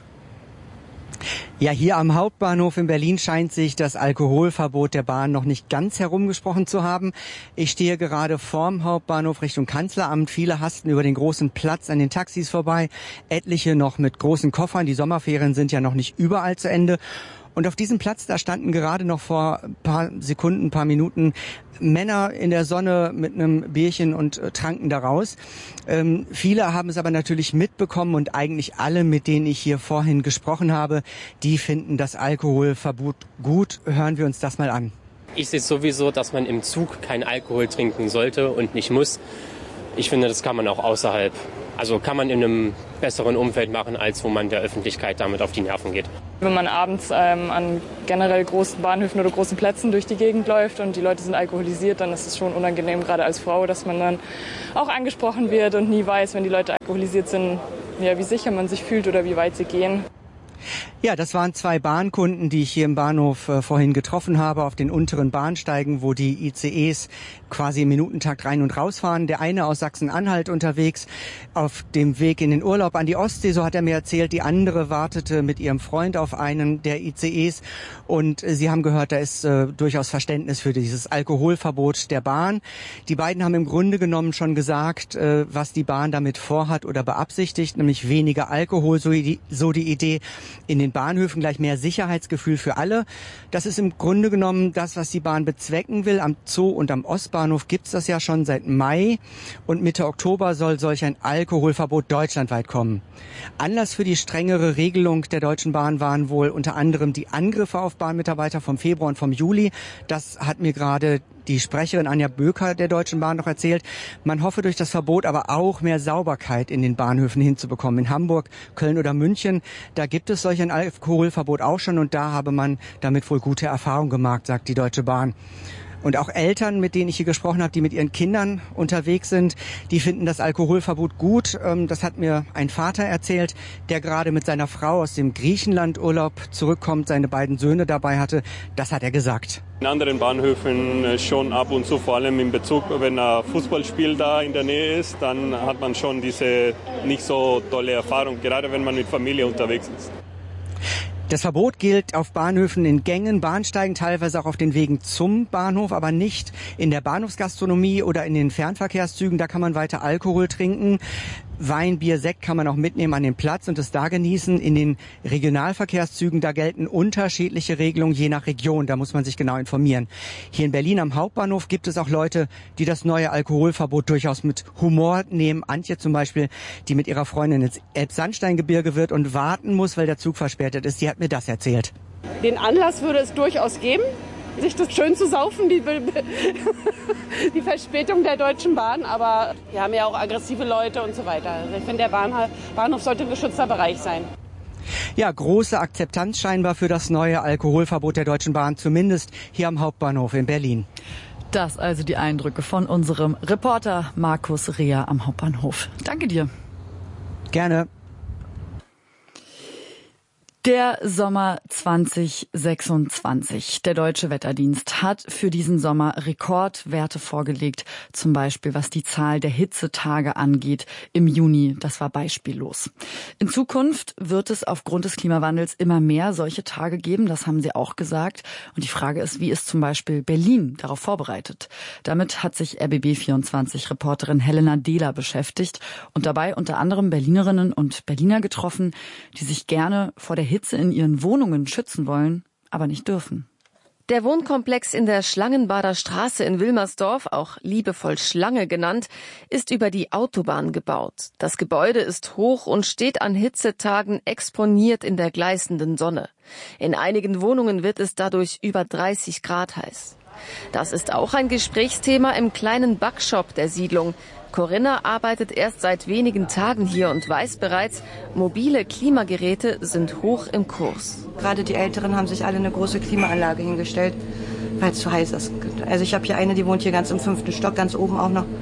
Ja, hier am Hauptbahnhof in Berlin scheint sich das Alkoholverbot der Bahn noch nicht ganz herumgesprochen zu haben. Ich stehe gerade vorm Hauptbahnhof Richtung Kanzleramt. Viele hasten über den großen Platz an den Taxis vorbei. Etliche noch mit großen Koffern. Die Sommerferien sind ja noch nicht überall zu Ende. Und auf diesem Platz, da standen gerade noch vor ein paar Sekunden, ein paar Minuten Männer in der Sonne mit einem Bierchen und tranken daraus. Viele haben es aber natürlich mitbekommen und eigentlich alle, mit denen ich hier vorhin gesprochen habe, die finden das Alkoholverbot gut. Hören wir uns das mal an. Ich sehe sowieso, dass man im Zug keinen Alkohol trinken sollte und nicht muss. Ich finde, das kann man auch außerhalb, also kann man in einem besseren Umfeld machen, als wo man der Öffentlichkeit damit auf die Nerven geht. Wenn man abends an generell großen Bahnhöfen oder großen Plätzen durch die Gegend läuft und die Leute sind alkoholisiert, dann ist es schon unangenehm, gerade als Frau, dass man dann auch angesprochen wird und nie weiß, wenn die Leute alkoholisiert sind, ja, wie sicher man sich fühlt oder wie weit sie gehen. Ja, das waren 2 Bahnkunden, die ich hier im Bahnhof vorhin getroffen habe, auf den unteren Bahnsteigen, wo die ICEs quasi im Minutentakt rein und rausfahren. Der eine aus Sachsen-Anhalt unterwegs auf dem Weg in den Urlaub an die Ostsee, so hat er mir erzählt. Die andere wartete mit ihrem Freund auf einen der ICEs und Sie haben gehört, da ist durchaus Verständnis für dieses Alkoholverbot der Bahn. Die beiden haben im Grunde genommen schon gesagt, was die Bahn damit vorhat oder beabsichtigt, nämlich weniger Alkohol, so die Idee. In den Bahnhöfen gleich mehr Sicherheitsgefühl für alle. Das ist im Grunde genommen das, was die Bahn bezwecken will. Am Zoo und am Ostbahnhof gibt's das ja schon seit Mai. Und Mitte Oktober soll solch ein Alkoholverbot deutschlandweit kommen. Anlass für die strengere Regelung der Deutschen Bahn waren wohl unter anderem die Angriffe auf Bahnmitarbeiter vom Februar und vom Juli. Das hat mir gerade die Sprecherin Anja Böker der Deutschen Bahn noch erzählt. Man hoffe durch das Verbot aber auch mehr Sauberkeit in den Bahnhöfen hinzubekommen. In Hamburg, Köln oder München, da gibt es solch ein Alkoholverbot auch schon und da habe man damit wohl gute Erfahrungen gemacht, sagt die Deutsche Bahn. Und auch Eltern, mit denen ich hier gesprochen habe, die mit ihren Kindern unterwegs sind, die finden das Alkoholverbot gut. Das hat mir ein Vater erzählt, der gerade mit seiner Frau aus dem Griechenland-Urlaub zurückkommt, seine beiden Söhne dabei hatte. Das hat er gesagt. In anderen Bahnhöfen schon ab und zu, vor allem in Bezug, wenn ein Fußballspiel da in der Nähe ist, dann hat man schon diese nicht so tolle Erfahrung, gerade wenn man mit Familie unterwegs ist. Das Verbot gilt auf Bahnhöfen in Gängen, Bahnsteigen, teilweise auch auf den Wegen zum Bahnhof, aber nicht in der Bahnhofsgastronomie oder in den Fernverkehrszügen. Da kann man weiter Alkohol trinken. Wein, Bier, Sekt kann man auch mitnehmen an den Platz und es da genießen. In den Regionalverkehrszügen, da gelten unterschiedliche Regelungen je nach Region. Da muss man sich genau informieren. Hier in Berlin am Hauptbahnhof gibt es auch Leute, die das neue Alkoholverbot durchaus mit Humor nehmen. Antje zum Beispiel, die mit ihrer Freundin ins Elbsandsteingebirge wird und warten muss, weil der Zug verspätet ist. Die hat mir das erzählt. Den Anlass würde es durchaus geben, sich das schön zu saufen, die Verspätung der Deutschen Bahn. Aber wir haben ja auch aggressive Leute und so weiter. Also ich finde, der Bahnhof sollte ein geschützter Bereich sein. Ja, große Akzeptanz scheinbar für das neue Alkoholverbot der Deutschen Bahn, zumindest hier am Hauptbahnhof in Berlin. Das also die Eindrücke von unserem Reporter Markus Reher am Hauptbahnhof. Danke dir. Gerne. Der Sommer 2026. Der Deutsche Wetterdienst hat für diesen Sommer Rekordwerte vorgelegt, zum Beispiel was die Zahl der Hitzetage angeht im Juni. Das war beispiellos. In Zukunft wird es aufgrund des Klimawandels immer mehr solche Tage geben, das haben sie auch gesagt. Und die Frage ist, wie ist zum Beispiel Berlin darauf vorbereitet? Damit hat sich RBB24-Reporterin Helena Dehler beschäftigt und dabei unter anderem Berlinerinnen und Berliner getroffen, die sich gerne vor der Hitze in ihren Wohnungen schützen wollen, aber nicht dürfen. Der Wohnkomplex in der Schlangenbader Straße in Wilmersdorf, auch liebevoll Schlange genannt, ist über die Autobahn gebaut. Das Gebäude ist hoch und steht an Hitzetagen exponiert in der gleißenden Sonne. In einigen Wohnungen wird es dadurch über 30 Grad heiß. Das ist auch ein Gesprächsthema im kleinen Backshop der Siedlung. Corinna arbeitet erst seit wenigen Tagen hier und weiß bereits, mobile Klimageräte sind hoch im Kurs. Gerade die Älteren haben sich alle eine große Klimaanlage hingestellt, weil es zu heiß ist. Also ich habe hier eine, die wohnt hier ganz im 5. Stock, ganz oben auch noch.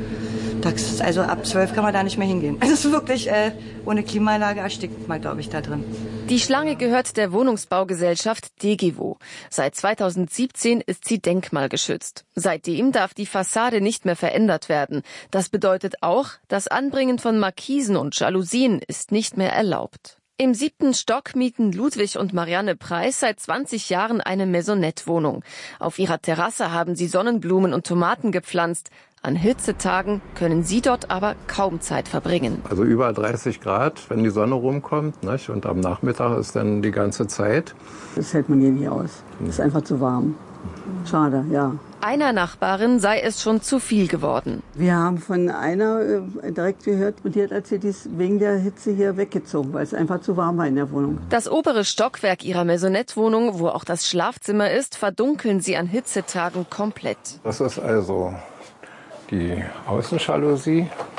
Also ab 12 kann man da nicht mehr hingehen. Es ist wirklich, ohne Klimaanlage erstickt man, glaube ich, da drin. Die Schlange gehört der Wohnungsbaugesellschaft Degewo. Seit 2017 ist sie denkmalgeschützt. Seitdem darf die Fassade nicht mehr verändert werden. Das bedeutet auch, das Anbringen von Markisen und Jalousien ist nicht mehr erlaubt. Im 7. Stock mieten Ludwig und Marianne Preis seit 20 Jahren eine Maisonette-Wohnung. Auf ihrer Terrasse haben sie Sonnenblumen und Tomaten gepflanzt. An Hitzetagen können sie dort aber kaum Zeit verbringen. Also über 30 Grad, wenn die Sonne rumkommt, nicht? Und am Nachmittag ist dann die ganze Zeit. Das hält man hier nicht aus. Das ist einfach zu warm. Schade, ja. Einer Nachbarin sei es schon zu viel geworden. Wir haben von einer direkt gehört, und die hat erzählt, die ist wegen der Hitze hier weggezogen, weil es einfach zu warm war in der Wohnung. Das obere Stockwerk ihrer Maisonette-Wohnung, wo auch das Schlafzimmer ist, verdunkeln sie an Hitzetagen komplett. Das ist also die Außenjalousie.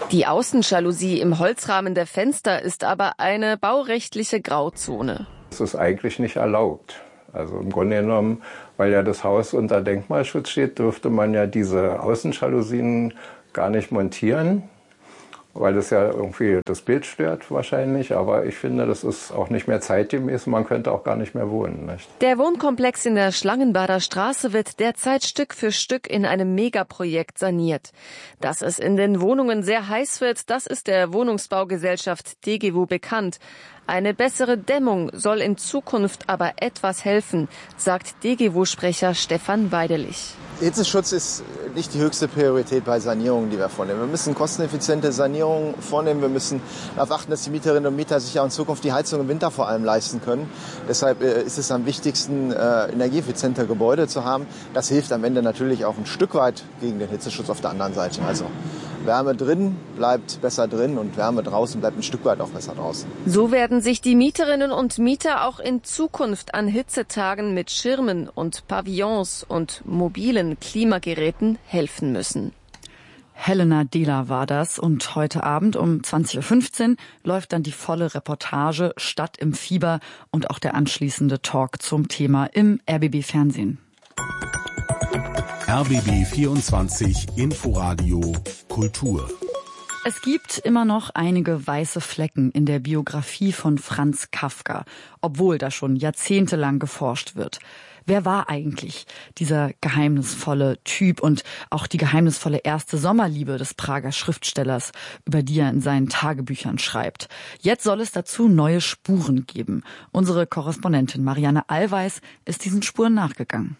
Die Außenjalousie im Holzrahmen der Fenster ist aber eine baurechtliche Grauzone. Das ist eigentlich nicht erlaubt. Also im Grunde genommen, weil ja das Haus unter Denkmalschutz steht, dürfte man ja diese Außenjalousien gar nicht montieren, weil das ja irgendwie das Bild stört wahrscheinlich. Aber ich finde, das ist auch nicht mehr zeitgemäß. Man könnte auch gar nicht mehr wohnen. Nicht? Der Wohnkomplex in der Schlangenbader Straße wird derzeit Stück für Stück in einem Megaprojekt saniert. Dass es in den Wohnungen sehr heiß wird, das ist der Wohnungsbaugesellschaft DGWO bekannt. Eine bessere Dämmung soll in Zukunft aber etwas helfen, sagt DGWO-Sprecher Stefan Weidelich. Hitzeschutz ist nicht die höchste Priorität bei Sanierungen, die wir vornehmen. Wir müssen kosteneffiziente Sanierungen vornehmen. Wir müssen darauf achten, dass die Mieterinnen und Mieter sich auch in Zukunft die Heizung im Winter vor allem leisten können. Deshalb ist es am wichtigsten, energieeffiziente Gebäude zu haben. Das hilft am Ende natürlich auch ein Stück weit gegen den Hitzeschutz auf der anderen Seite. Also Wärme drin bleibt besser drin und Wärme draußen bleibt ein Stück weit auch besser draußen. So werden sich die Mieterinnen und Mieter auch in Zukunft an Hitzetagen mit Schirmen und Pavillons und mobilen Klimageräten helfen müssen. Helena Dehler war das und heute Abend um 20.15 Uhr läuft dann die volle Reportage Stadt im Fieber und auch der anschließende Talk zum Thema im RBB-Fernsehen. RBB 24 Inforadio Kultur. Es gibt immer noch einige weiße Flecken in der Biografie von Franz Kafka, obwohl da schon jahrzehntelang geforscht wird. Wer war eigentlich dieser geheimnisvolle Typ und auch die geheimnisvolle erste Sommerliebe des Prager Schriftstellers, über die er in seinen Tagebüchern schreibt? Jetzt soll es dazu neue Spuren geben. Unsere Korrespondentin Marianne Allweis ist diesen Spuren nachgegangen.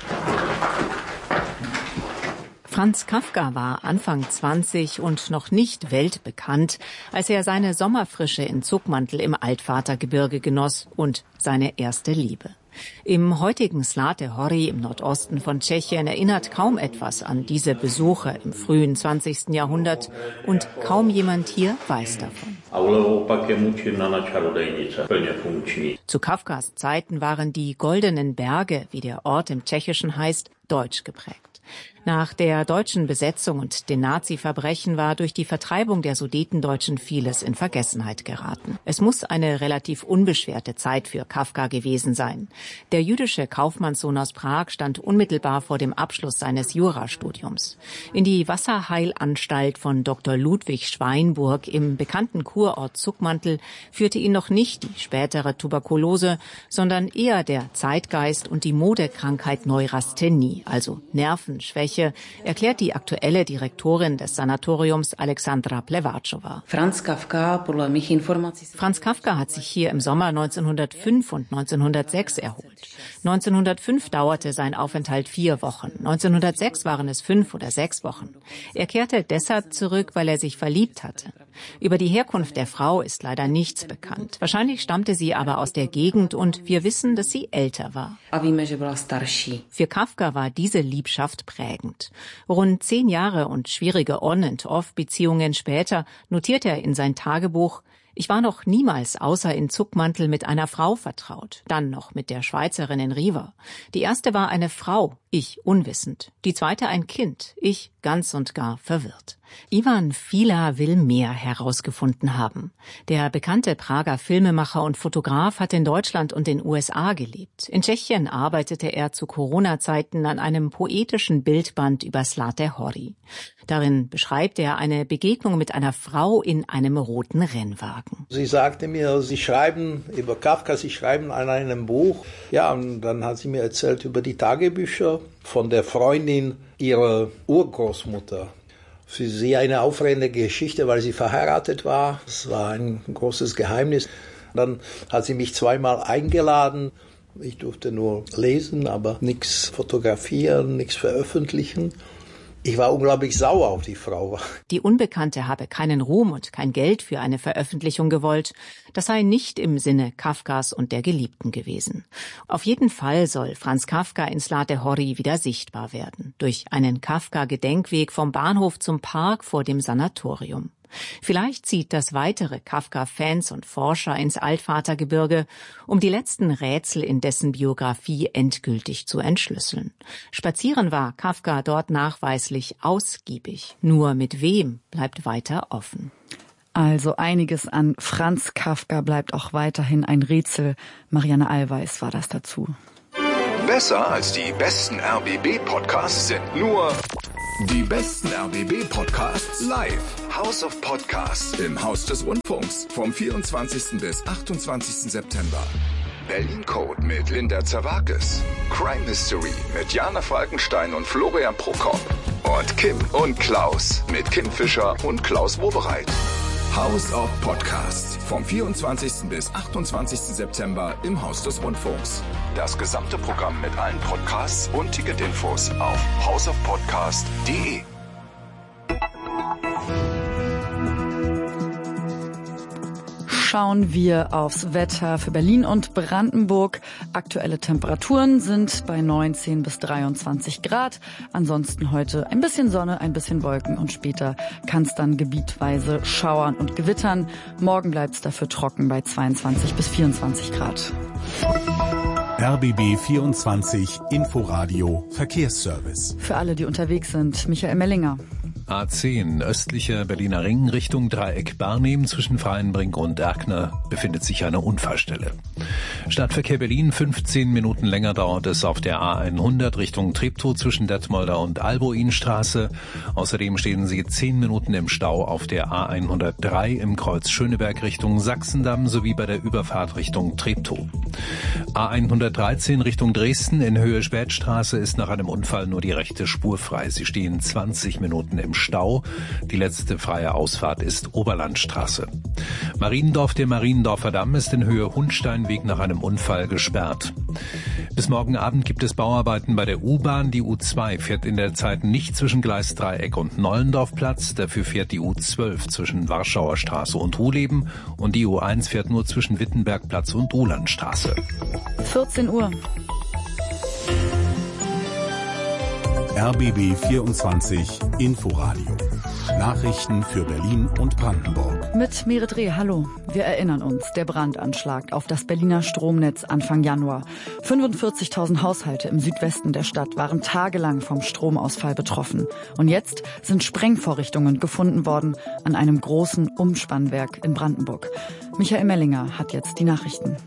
Franz Kafka war Anfang 20 und noch nicht weltbekannt, als er seine Sommerfrische in Zuckmantel im Altvatergebirge genoss und seine erste Liebe. Im heutigen Zlaté Hory im Nordosten von Tschechien erinnert kaum etwas an diese Besuche im frühen 20. Jahrhundert und kaum jemand hier weiß davon. Zu Kafkas Zeiten waren die Goldenen Berge, wie der Ort im Tschechischen heißt, deutsch geprägt. Nach der deutschen Besetzung und den Nazi-Verbrechen war durch die Vertreibung der Sudetendeutschen vieles in Vergessenheit geraten. Es muss eine relativ unbeschwerte Zeit für Kafka gewesen sein. Der jüdische Kaufmannssohn aus Prag stand unmittelbar vor dem Abschluss seines Jurastudiums. In die Wasserheilanstalt von Dr. Ludwig Schweinburg im bekannten Kurort Zuckmantel führte ihn noch nicht die spätere Tuberkulose, sondern eher der Zeitgeist und die Modekrankheit Neurasthenie, also Nervenschwäche, erklärt die aktuelle Direktorin des Sanatoriums Alexandra Plevatschowa. Franz Kafka hat sich hier im Sommer 1905 und 1906 erholt. 1905 dauerte sein Aufenthalt 4 Wochen. 1906 waren es 5 oder 6 Wochen. Er kehrte deshalb zurück, weil er sich verliebt hatte. Über die Herkunft der Frau ist leider nichts bekannt. Wahrscheinlich stammte sie aber aus der Gegend und wir wissen, dass sie älter war. Für Kafka war diese Liebschaft prägend. Rund 10 Jahre und schwierige On-and-Off-Beziehungen später notierte er in sein Tagebuch: Ich war noch niemals außer in Zuckmantel mit einer Frau vertraut, dann noch mit der Schweizerin in Riva. Die erste war eine Frau, ich unwissend. Die zweite ein Kind, ich ganz und gar verwirrt. Ivan Fila will mehr herausgefunden haben. Der bekannte Prager Filmemacher und Fotograf hat in Deutschland und den USA gelebt. In Tschechien arbeitete er zu Corona-Zeiten an einem poetischen Bildband über Zlaté Hory. Darin beschreibt er eine Begegnung mit einer Frau in einem roten Rennwagen. Sie sagte mir, Sie schreiben über Kafka, Sie schreiben an einem Buch. Ja, und dann hat sie mir erzählt über die Tagebücher von der Freundin ihrer Urgroßmutter. Für sie eine aufregende Geschichte, weil sie verheiratet war. Es war ein großes Geheimnis. Dann hat sie mich 2-mal eingeladen. Ich durfte nur lesen, aber nichts fotografieren, nichts veröffentlichen. Ich war unglaublich sauer auf die Frau. Die Unbekannte habe keinen Ruhm und kein Geld für eine Veröffentlichung gewollt. Das sei nicht im Sinne Kafkas und der Geliebten gewesen. Auf jeden Fall soll Franz Kafka in Zlaté Hory wieder sichtbar werden. Durch einen Kafka-Gedenkweg vom Bahnhof zum Park vor dem Sanatorium. Vielleicht zieht das weitere Kafka-Fans und Forscher ins Altvatergebirge, um die letzten Rätsel in dessen Biografie endgültig zu entschlüsseln. Spazieren war Kafka dort nachweislich ausgiebig. Nur mit wem bleibt weiter offen. Also einiges an Franz Kafka bleibt auch weiterhin ein Rätsel. Marianne Allweis war das dazu. Besser als die besten RBB-Podcasts sind nur die besten RBB-Podcasts live. House of Podcasts im Haus des Rundfunks vom 24. bis 28. September. Berlin Code mit Linda Zerwakis. Crime Mystery mit Jana Falkenstein und Florian Prokop. Und Kim und Klaus mit Kim Fischer und Klaus Wobereit. House of Podcasts vom 24. bis 28. September im Haus des Rundfunks. Das gesamte Programm mit allen Podcasts und Ticketinfos auf houseofpodcast.de. Schauen wir aufs Wetter für Berlin und Brandenburg. Aktuelle Temperaturen sind bei 19 bis 23 Grad. Ansonsten heute ein bisschen Sonne, ein bisschen Wolken und später kann es dann gebietweise schauern und gewittern. Morgen bleibt es dafür trocken bei 22 bis 24 Grad. RBB 24 Inforadio Verkehrsservice. Für alle, die unterwegs sind, Michael Mellinger. A10 östlicher Berliner Ring Richtung Dreieck Barnim zwischen Freienbrink und Erkner befindet sich eine Unfallstelle. Stadtverkehr Berlin 15 Minuten länger dauert es auf der A100 Richtung Treptow zwischen Detmolder und Alboinstraße. Außerdem stehen Sie 10 Minuten im Stau auf der A103 im Kreuz Schöneberg Richtung Sachsendamm sowie bei der Überfahrt Richtung Treptow. A113 Richtung Dresden in Höhe Spätstraße ist nach einem Unfall nur die rechte Spur frei. Sie stehen 20 Minuten im Stau. Die letzte freie Ausfahrt ist Oberlandstraße. Mariendorf, der Mariendorfer Damm ist in Höhe Hundsteinweg nach einem Unfall gesperrt. Bis morgen Abend gibt es Bauarbeiten bei der U-Bahn. Die U2 fährt in der Zeit nicht zwischen Gleis Dreieck und Nollendorfplatz. Dafür fährt die U12 zwischen Warschauer Straße und Ruhleben. Und die U1 fährt nur zwischen Wittenbergplatz und Uhlandstraße. 14 Uhr. RBB 24 Inforadio. Nachrichten für Berlin und Brandenburg. Mit Merit Reh, hallo. Wir erinnern uns, der Brandanschlag auf das Berliner Stromnetz Anfang Januar. 45.000 Haushalte im Südwesten der Stadt waren tagelang vom Stromausfall betroffen. Und jetzt sind Sprengvorrichtungen gefunden worden an einem großen Umspannwerk in Brandenburg. Michael Mellinger hat jetzt die Nachrichten.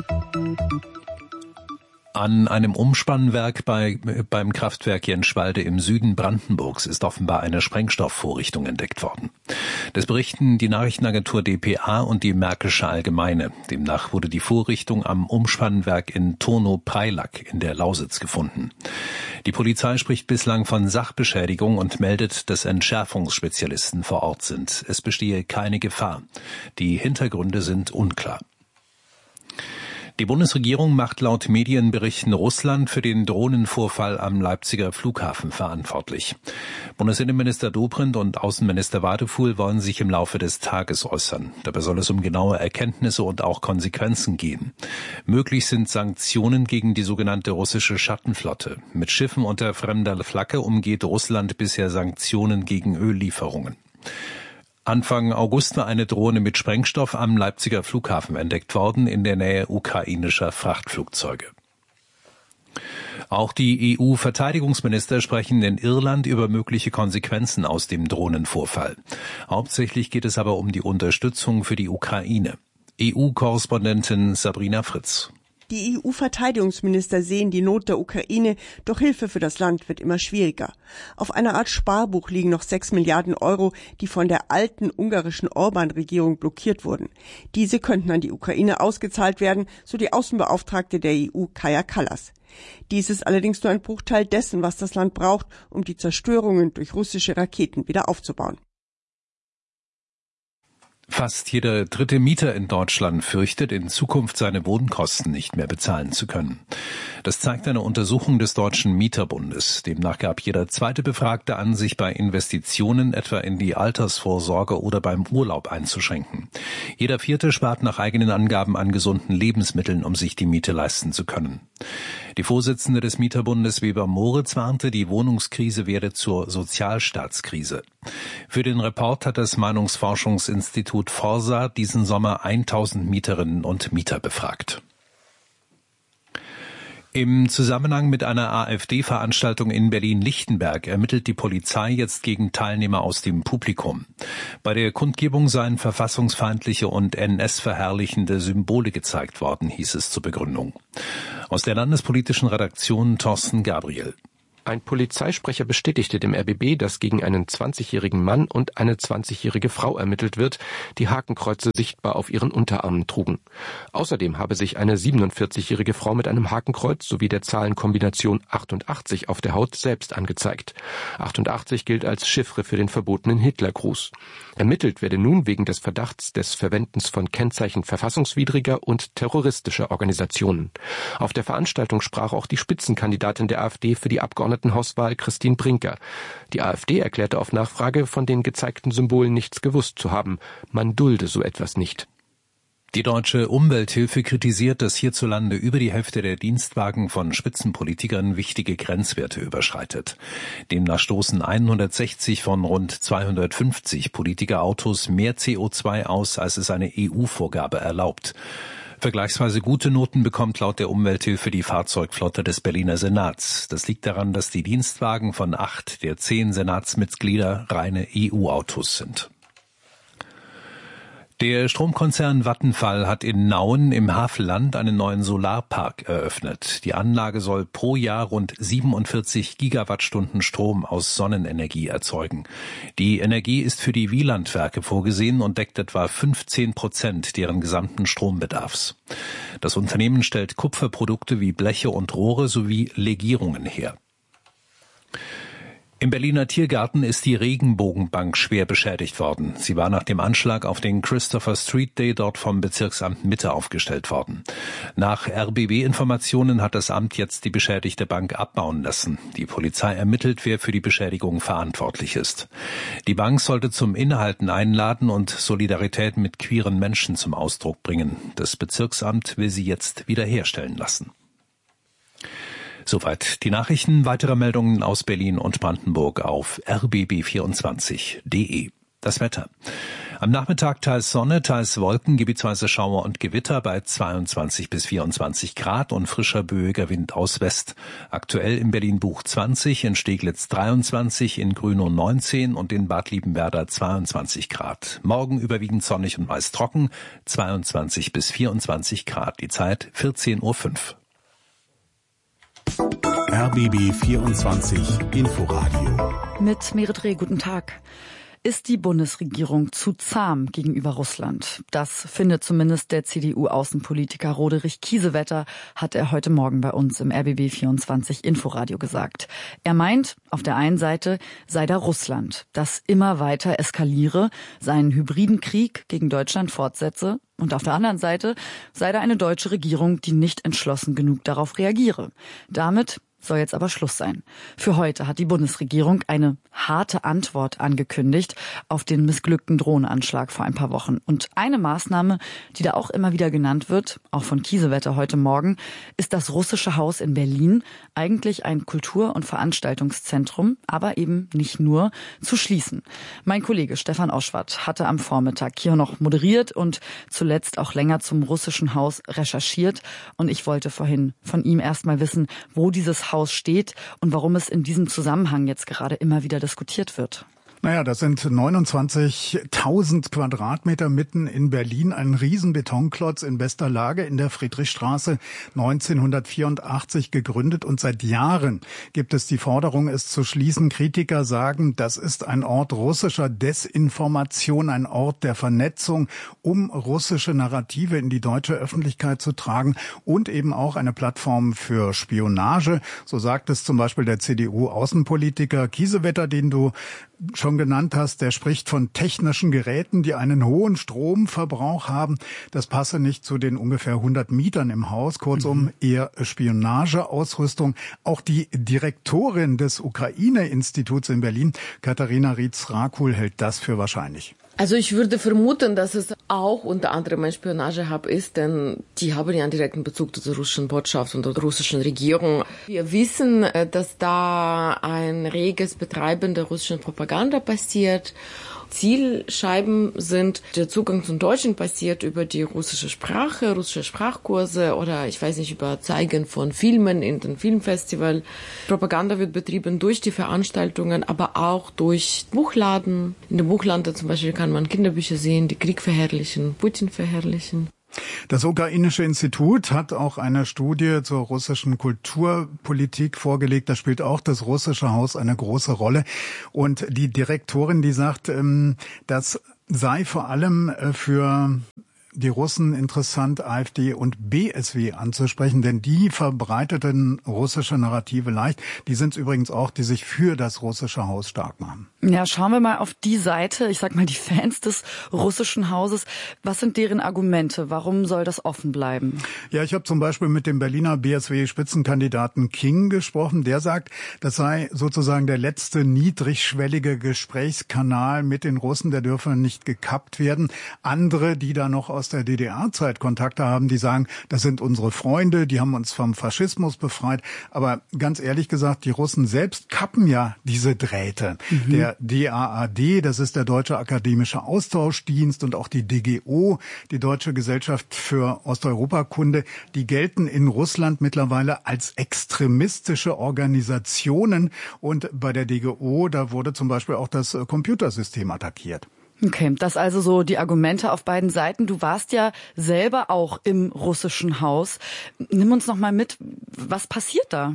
An einem Umspannwerk beim Kraftwerk Jenschwalde im Süden Brandenburgs ist offenbar eine Sprengstoffvorrichtung entdeckt worden. Das berichten die Nachrichtenagentur dpa und die Märkische Allgemeine. Demnach wurde die Vorrichtung am Umspannwerk in Turnow-Preilack in der Lausitz gefunden. Die Polizei spricht bislang von Sachbeschädigung und meldet, dass Entschärfungsspezialisten vor Ort sind. Es bestehe keine Gefahr. Die Hintergründe sind unklar. Die Bundesregierung macht laut Medienberichten Russland für den Drohnenvorfall am Leipziger Flughafen verantwortlich. Bundesinnenminister Dobrindt und Außenminister Wadefuhl wollen sich im Laufe des Tages äußern. Dabei soll es um genaue Erkenntnisse und auch Konsequenzen gehen. Möglich sind Sanktionen gegen die sogenannte russische Schattenflotte. Mit Schiffen unter fremder Flagge umgeht Russland bisher Sanktionen gegen Öllieferungen. Anfang August war eine Drohne mit Sprengstoff am Leipziger Flughafen entdeckt worden, in der Nähe ukrainischer Frachtflugzeuge. Auch die EU-Verteidigungsminister sprechen in Irland über mögliche Konsequenzen aus dem Drohnenvorfall. Hauptsächlich geht es aber um die Unterstützung für die Ukraine. EU-Korrespondentin Sabrina Fritz. Die EU-Verteidigungsminister sehen die Not der Ukraine, doch Hilfe für das Land wird immer schwieriger. Auf einer Art Sparbuch liegen noch 6 Milliarden Euro, die von der alten ungarischen Orban-Regierung blockiert wurden. Diese könnten an die Ukraine ausgezahlt werden, so die Außenbeauftragte der EU Kaja Kallas. Dies ist allerdings nur ein Bruchteil dessen, was das Land braucht, um die Zerstörungen durch russische Raketen wieder aufzubauen. Fast jeder dritte Mieter in Deutschland fürchtet, in Zukunft seine Wohnkosten nicht mehr bezahlen zu können. Das zeigt eine Untersuchung des Deutschen Mieterbundes. Demnach gab jeder zweite Befragte an, sich bei Investitionen etwa in die Altersvorsorge oder beim Urlaub einzuschränken. Jeder vierte spart nach eigenen Angaben an gesunden Lebensmitteln, um sich die Miete leisten zu können. Die Vorsitzende des Mieterbundes Weber Moritz warnte, die Wohnungskrise werde zur Sozialstaatskrise. Für den Report hat das Meinungsforschungsinstitut Forsa diesen Sommer 1000 Mieterinnen und Mieter befragt. Im Zusammenhang mit einer AfD-Veranstaltung in Berlin-Lichtenberg ermittelt die Polizei jetzt gegen Teilnehmer aus dem Publikum. Bei der Kundgebung seien verfassungsfeindliche und NS-verherrlichende Symbole gezeigt worden, hieß es zur Begründung. Aus der landespolitischen Redaktion Thorsten Gabriel. Ein Polizeisprecher bestätigte dem RBB, dass gegen einen 20-jährigen Mann und eine 20-jährige Frau ermittelt wird, die Hakenkreuze sichtbar auf ihren Unterarmen trugen. Außerdem habe sich eine 47-jährige Frau mit einem Hakenkreuz sowie der Zahlenkombination 88 auf der Haut selbst angezeigt. 88 gilt als Chiffre für den verbotenen Hitlergruß. Ermittelt werde nun wegen des Verdachts des Verwendens von Kennzeichen verfassungswidriger und terroristischer Organisationen. Auf der Veranstaltung sprach auch die Spitzenkandidatin der AfD für die Abgeordnetenhauswahl Christine Brinker. Die AfD erklärte auf Nachfrage, von den gezeigten Symbolen nichts gewusst zu haben. Man dulde so etwas nicht. Die Deutsche Umwelthilfe kritisiert, dass hierzulande über die Hälfte der Dienstwagen von Spitzenpolitikern wichtige Grenzwerte überschreitet. Demnach stoßen 160 von rund 250 Politikerautos mehr CO2 aus, als es eine EU-Vorgabe erlaubt. Vergleichsweise gute Noten bekommt laut der Umwelthilfe die Fahrzeugflotte des Berliner Senats. Das liegt daran, dass die Dienstwagen von 8 der 10 Senatsmitglieder reine EU-Autos sind. Der Stromkonzern Vattenfall hat in Nauen im Havelland einen neuen Solarpark eröffnet. Die Anlage soll pro Jahr rund 47 Gigawattstunden Strom aus Sonnenenergie erzeugen. Die Energie ist für die Wielandwerke vorgesehen und deckt etwa 15% deren gesamten Strombedarfs. Das Unternehmen stellt Kupferprodukte wie Bleche und Rohre sowie Legierungen her. Im Berliner Tiergarten ist die Regenbogenbank schwer beschädigt worden. Sie war nach dem Anschlag auf den Christopher Street Day dort vom Bezirksamt Mitte aufgestellt worden. Nach RBB-Informationen hat das Amt jetzt die beschädigte Bank abbauen lassen. Die Polizei ermittelt, wer für die Beschädigung verantwortlich ist. Die Bank sollte zum Innehalten einladen und Solidarität mit queeren Menschen zum Ausdruck bringen. Das Bezirksamt will sie jetzt wiederherstellen lassen. Soweit die Nachrichten. Weitere Meldungen aus Berlin und Brandenburg auf rbb24.de. Das Wetter. Am Nachmittag teils Sonne, teils Wolken, gebietsweise Schauer und Gewitter bei 22 bis 24 Grad und frischer böiger Wind aus West. Aktuell in Berlin-Buch 20, in Steglitz 23, in Grünow 19 und in Bad Liebenwerda 22 Grad. Morgen überwiegend sonnig und meist trocken, 22 bis 24 Grad. Die Zeit 14:05 Uhr. RBB 24 Inforadio. Mit Merit Reh, guten Tag. Ist die Bundesregierung zu zahm gegenüber Russland? Das findet zumindest der CDU-Außenpolitiker Roderich Kiesewetter, hat er heute Morgen bei uns im RBB 24 Inforadio gesagt. Er meint, auf der einen Seite sei da Russland, das immer weiter eskaliere, seinen hybriden Krieg gegen Deutschland fortsetze. Und auf der anderen Seite sei da eine deutsche Regierung, die nicht entschlossen genug darauf reagiere. Damit soll jetzt aber Schluss sein. Für heute hat die Bundesregierung eine harte Antwort angekündigt auf den missglückten Drohnenanschlag vor ein paar Wochen. Und eine Maßnahme, die da auch immer wieder genannt wird, auch von Kiesewetter heute Morgen, ist das Russische Haus in Berlin, eigentlich ein Kultur- und Veranstaltungszentrum, aber eben nicht nur, zu schließen. Mein Kollege Stefan Oschwart hatte am Vormittag hier noch moderiert und zuletzt auch länger zum Russischen Haus recherchiert. Und ich wollte vorhin von ihm erst mal wissen, wo dieses Haus steht und warum es in diesem Zusammenhang jetzt gerade immer wieder diskutiert wird. Naja, das sind 29.000 Quadratmeter mitten in Berlin, ein Riesenbetonklotz in bester Lage in der Friedrichstraße, 1984 gegründet, und seit Jahren gibt es die Forderung, es zu schließen. Kritiker sagen, das ist ein Ort russischer Desinformation, ein Ort der Vernetzung, um russische Narrative in die deutsche Öffentlichkeit zu tragen und eben auch eine Plattform für Spionage. So sagt es zum Beispiel der CDU-Außenpolitiker Kiesewetter, den du schon genannt hast. Der spricht von technischen Geräten, die einen hohen Stromverbrauch haben. Das passe nicht zu den ungefähr 100 Mietern im Haus. Kurzum, eher Spionageausrüstung. Auch die Direktorin des Ukraine-Instituts in Berlin, Katharina Rietz-Rakul, hält das für wahrscheinlich. Also ich würde vermuten, dass es auch unter anderem ein Spionagehub ist, denn die haben ja einen direkten Bezug zu der russischen Botschaft und der russischen Regierung. Wir wissen, dass da ein reges Betreiben der russischen Propaganda passiert. Zielscheiben sind, der Zugang zum Deutschen passiert über die russische Sprache, russische Sprachkurse oder ich weiß nicht, über Zeigen von Filmen in den Filmfestival. Propaganda wird betrieben durch die Veranstaltungen, aber auch durch Buchladen. In dem Buchladen zum Beispiel kann man Kinderbücher sehen, die Krieg verherrlichen, Putin verherrlichen. Das Ukrainische Institut hat auch eine Studie zur russischen Kulturpolitik vorgelegt. Da spielt auch das russische Haus eine große Rolle. Und die Direktorin, die sagt, das sei vor allem für die Russen interessant, AfD und BSW anzusprechen, denn die verbreiteten russische Narrative leicht. Die sind es übrigens auch, die sich für das russische Haus stark machen. Ja, schauen wir mal auf die Seite, ich sag mal die Fans des russischen Hauses. Was sind deren Argumente? Warum soll das offen bleiben? Ja, ich habe zum Beispiel mit dem Berliner BSW-Spitzenkandidaten King gesprochen. Der sagt, das sei sozusagen der letzte niedrigschwellige Gesprächskanal mit den Russen. Der dürfe nicht gekappt werden. Andere, die da noch aus der DDR-Zeit Kontakte haben, die sagen, das sind unsere Freunde, die haben uns vom Faschismus befreit. Aber ganz ehrlich gesagt, die Russen selbst kappen ja diese Drähte. Der DAAD, das ist der Deutsche Akademische Austauschdienst, und auch die DGO, die Deutsche Gesellschaft für Osteuropakunde, die gelten in Russland mittlerweile als extremistische Organisationen. Und bei der DGO, da wurde zum Beispiel auch das Computersystem attackiert. Okay, das also so die Argumente auf beiden Seiten. Du warst ja selber auch im russischen Haus. Nimm uns noch mal mit, was passiert da?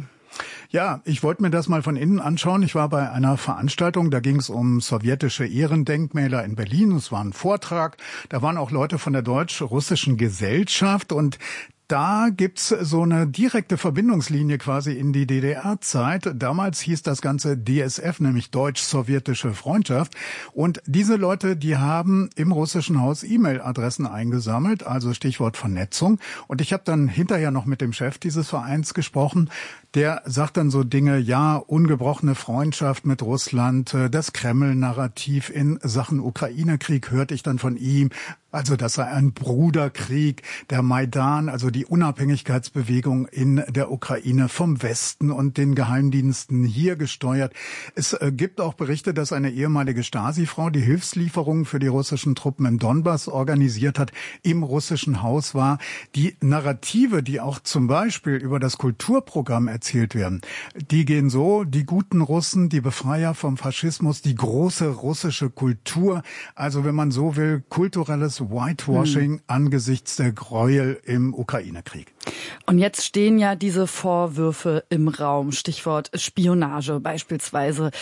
Ja, ich wollte mir das mal von innen anschauen. Ich war bei einer Veranstaltung, da ging es um sowjetische Ehrendenkmäler in Berlin. Es war ein Vortrag, da waren auch Leute von der deutsch-russischen Gesellschaft, und da gibt's so eine direkte Verbindungslinie quasi in die DDR-Zeit. Damals hieß das Ganze DSF, nämlich Deutsch-Sowjetische Freundschaft. Und diese Leute, die haben im russischen Haus E-Mail-Adressen eingesammelt, also Stichwort Vernetzung. Und ich habe dann hinterher noch mit dem Chef dieses Vereins gesprochen. Der sagt dann so Dinge, ja, ungebrochene Freundschaft mit Russland, das Kreml-Narrativ in Sachen Ukraine-Krieg hörte ich dann von ihm. Also das sei ein Bruderkrieg, der Maidan, also die Unabhängigkeitsbewegung in der Ukraine vom Westen und den Geheimdiensten hier gesteuert. Es gibt auch Berichte, dass eine ehemalige Stasi-Frau, die Hilfslieferungen für die russischen Truppen im Donbass organisiert hat, im russischen Haus war. Die Narrative, die auch zum Beispiel über das Kulturprogramm erzählt werden, die gehen so: die guten Russen, die Befreier vom Faschismus, die große russische Kultur. Also wenn man so will, kulturelles Whitewashing angesichts der Gräuel im Ukraine-Krieg. Und jetzt stehen ja diese Vorwürfe im Raum, Stichwort Spionage beispielsweise.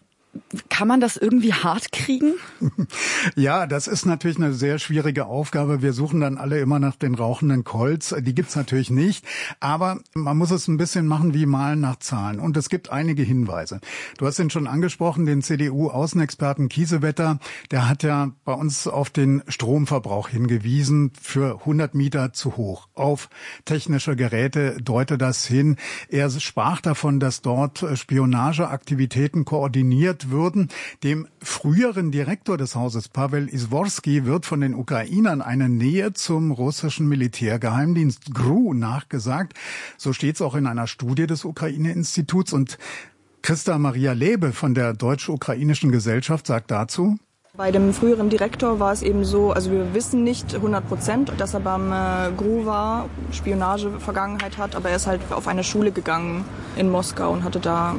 Kann man das irgendwie hart kriegen? Ja, das ist natürlich eine sehr schwierige Aufgabe. Wir suchen dann alle immer nach den rauchenden Colts. Die gibt's natürlich nicht. Aber man muss es ein bisschen machen wie Malen nach Zahlen. Und es gibt einige Hinweise. Du hast ihn schon angesprochen, den CDU-Außenexperten Kiesewetter. Der hat ja bei uns auf den Stromverbrauch hingewiesen, für 100 Mieter zu hoch. Auf technische Geräte deute das hin. Er sprach davon, dass dort Spionageaktivitäten koordiniert würden. Dem früheren Direktor des Hauses, Pavel Izworski, wird von den Ukrainern eine Nähe zum russischen Militärgeheimdienst GRU nachgesagt. So steht es auch in einer Studie des Ukraine-Instituts. Und Christa Maria Lebe von der Deutsch-Ukrainischen Gesellschaft sagt dazu: Bei dem früheren Direktor war es eben so, also wir wissen nicht 100%, dass er beim GRU war, Spionage-Vergangenheit hat, aber er ist halt auf eine Schule gegangen in Moskau und hatte da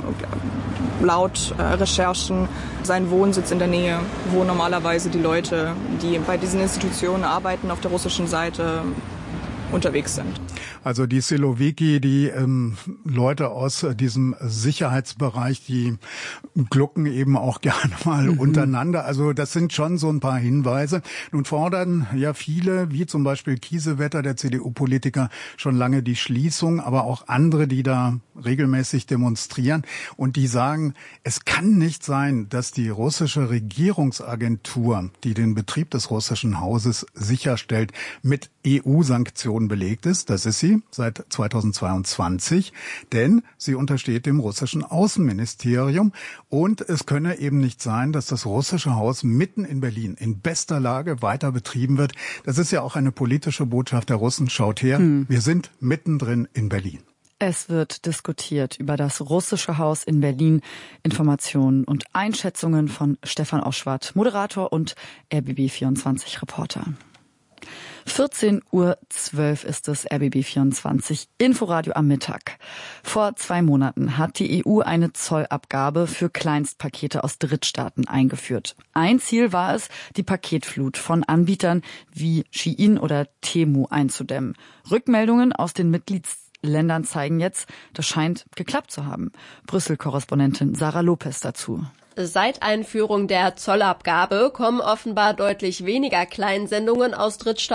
laut Recherchen seinen Wohnsitz in der Nähe, wo normalerweise die Leute, die bei diesen Institutionen arbeiten, auf der russischen Seite unterwegs sind. Also die Siloviki, die Leute aus diesem Sicherheitsbereich, die glucken eben auch gerne mal untereinander. Also das sind schon so ein paar Hinweise. Nun fordern ja viele, wie zum Beispiel Kiesewetter, der CDU-Politiker, schon lange die Schließung, aber auch andere, die da regelmäßig demonstrieren. Und die sagen, es kann nicht sein, dass die russische Regierungsagentur, die den Betrieb des russischen Hauses sicherstellt, mit EU-Sanktionen belegt ist. Das ist sie. sie seit 2022, denn sie untersteht dem russischen Außenministerium. Und es könne eben nicht sein, dass das russische Haus mitten in Berlin in bester Lage weiter betrieben wird. Das ist ja auch eine politische Botschaft der Russen. Schaut her, wir sind mittendrin in Berlin. Es wird diskutiert über das russische Haus in Berlin. Informationen und Einschätzungen von Stefan Oschwart, Moderator und RBB24-Reporter. 14:12 Uhr ist es, RBB24 Inforadio am Mittag. Vor 2 Monaten hat die EU eine Zollabgabe für Kleinstpakete aus Drittstaaten eingeführt. Ein Ziel war es, die Paketflut von Anbietern wie Shein oder Temu einzudämmen. Rückmeldungen aus den Mitgliedsländern zeigen jetzt, das scheint geklappt zu haben. Brüssel-Korrespondentin Sarah Lopez dazu. Seit Einführung der Zollabgabe kommen offenbar deutlich weniger Kleinsendungen aus Drittstaaten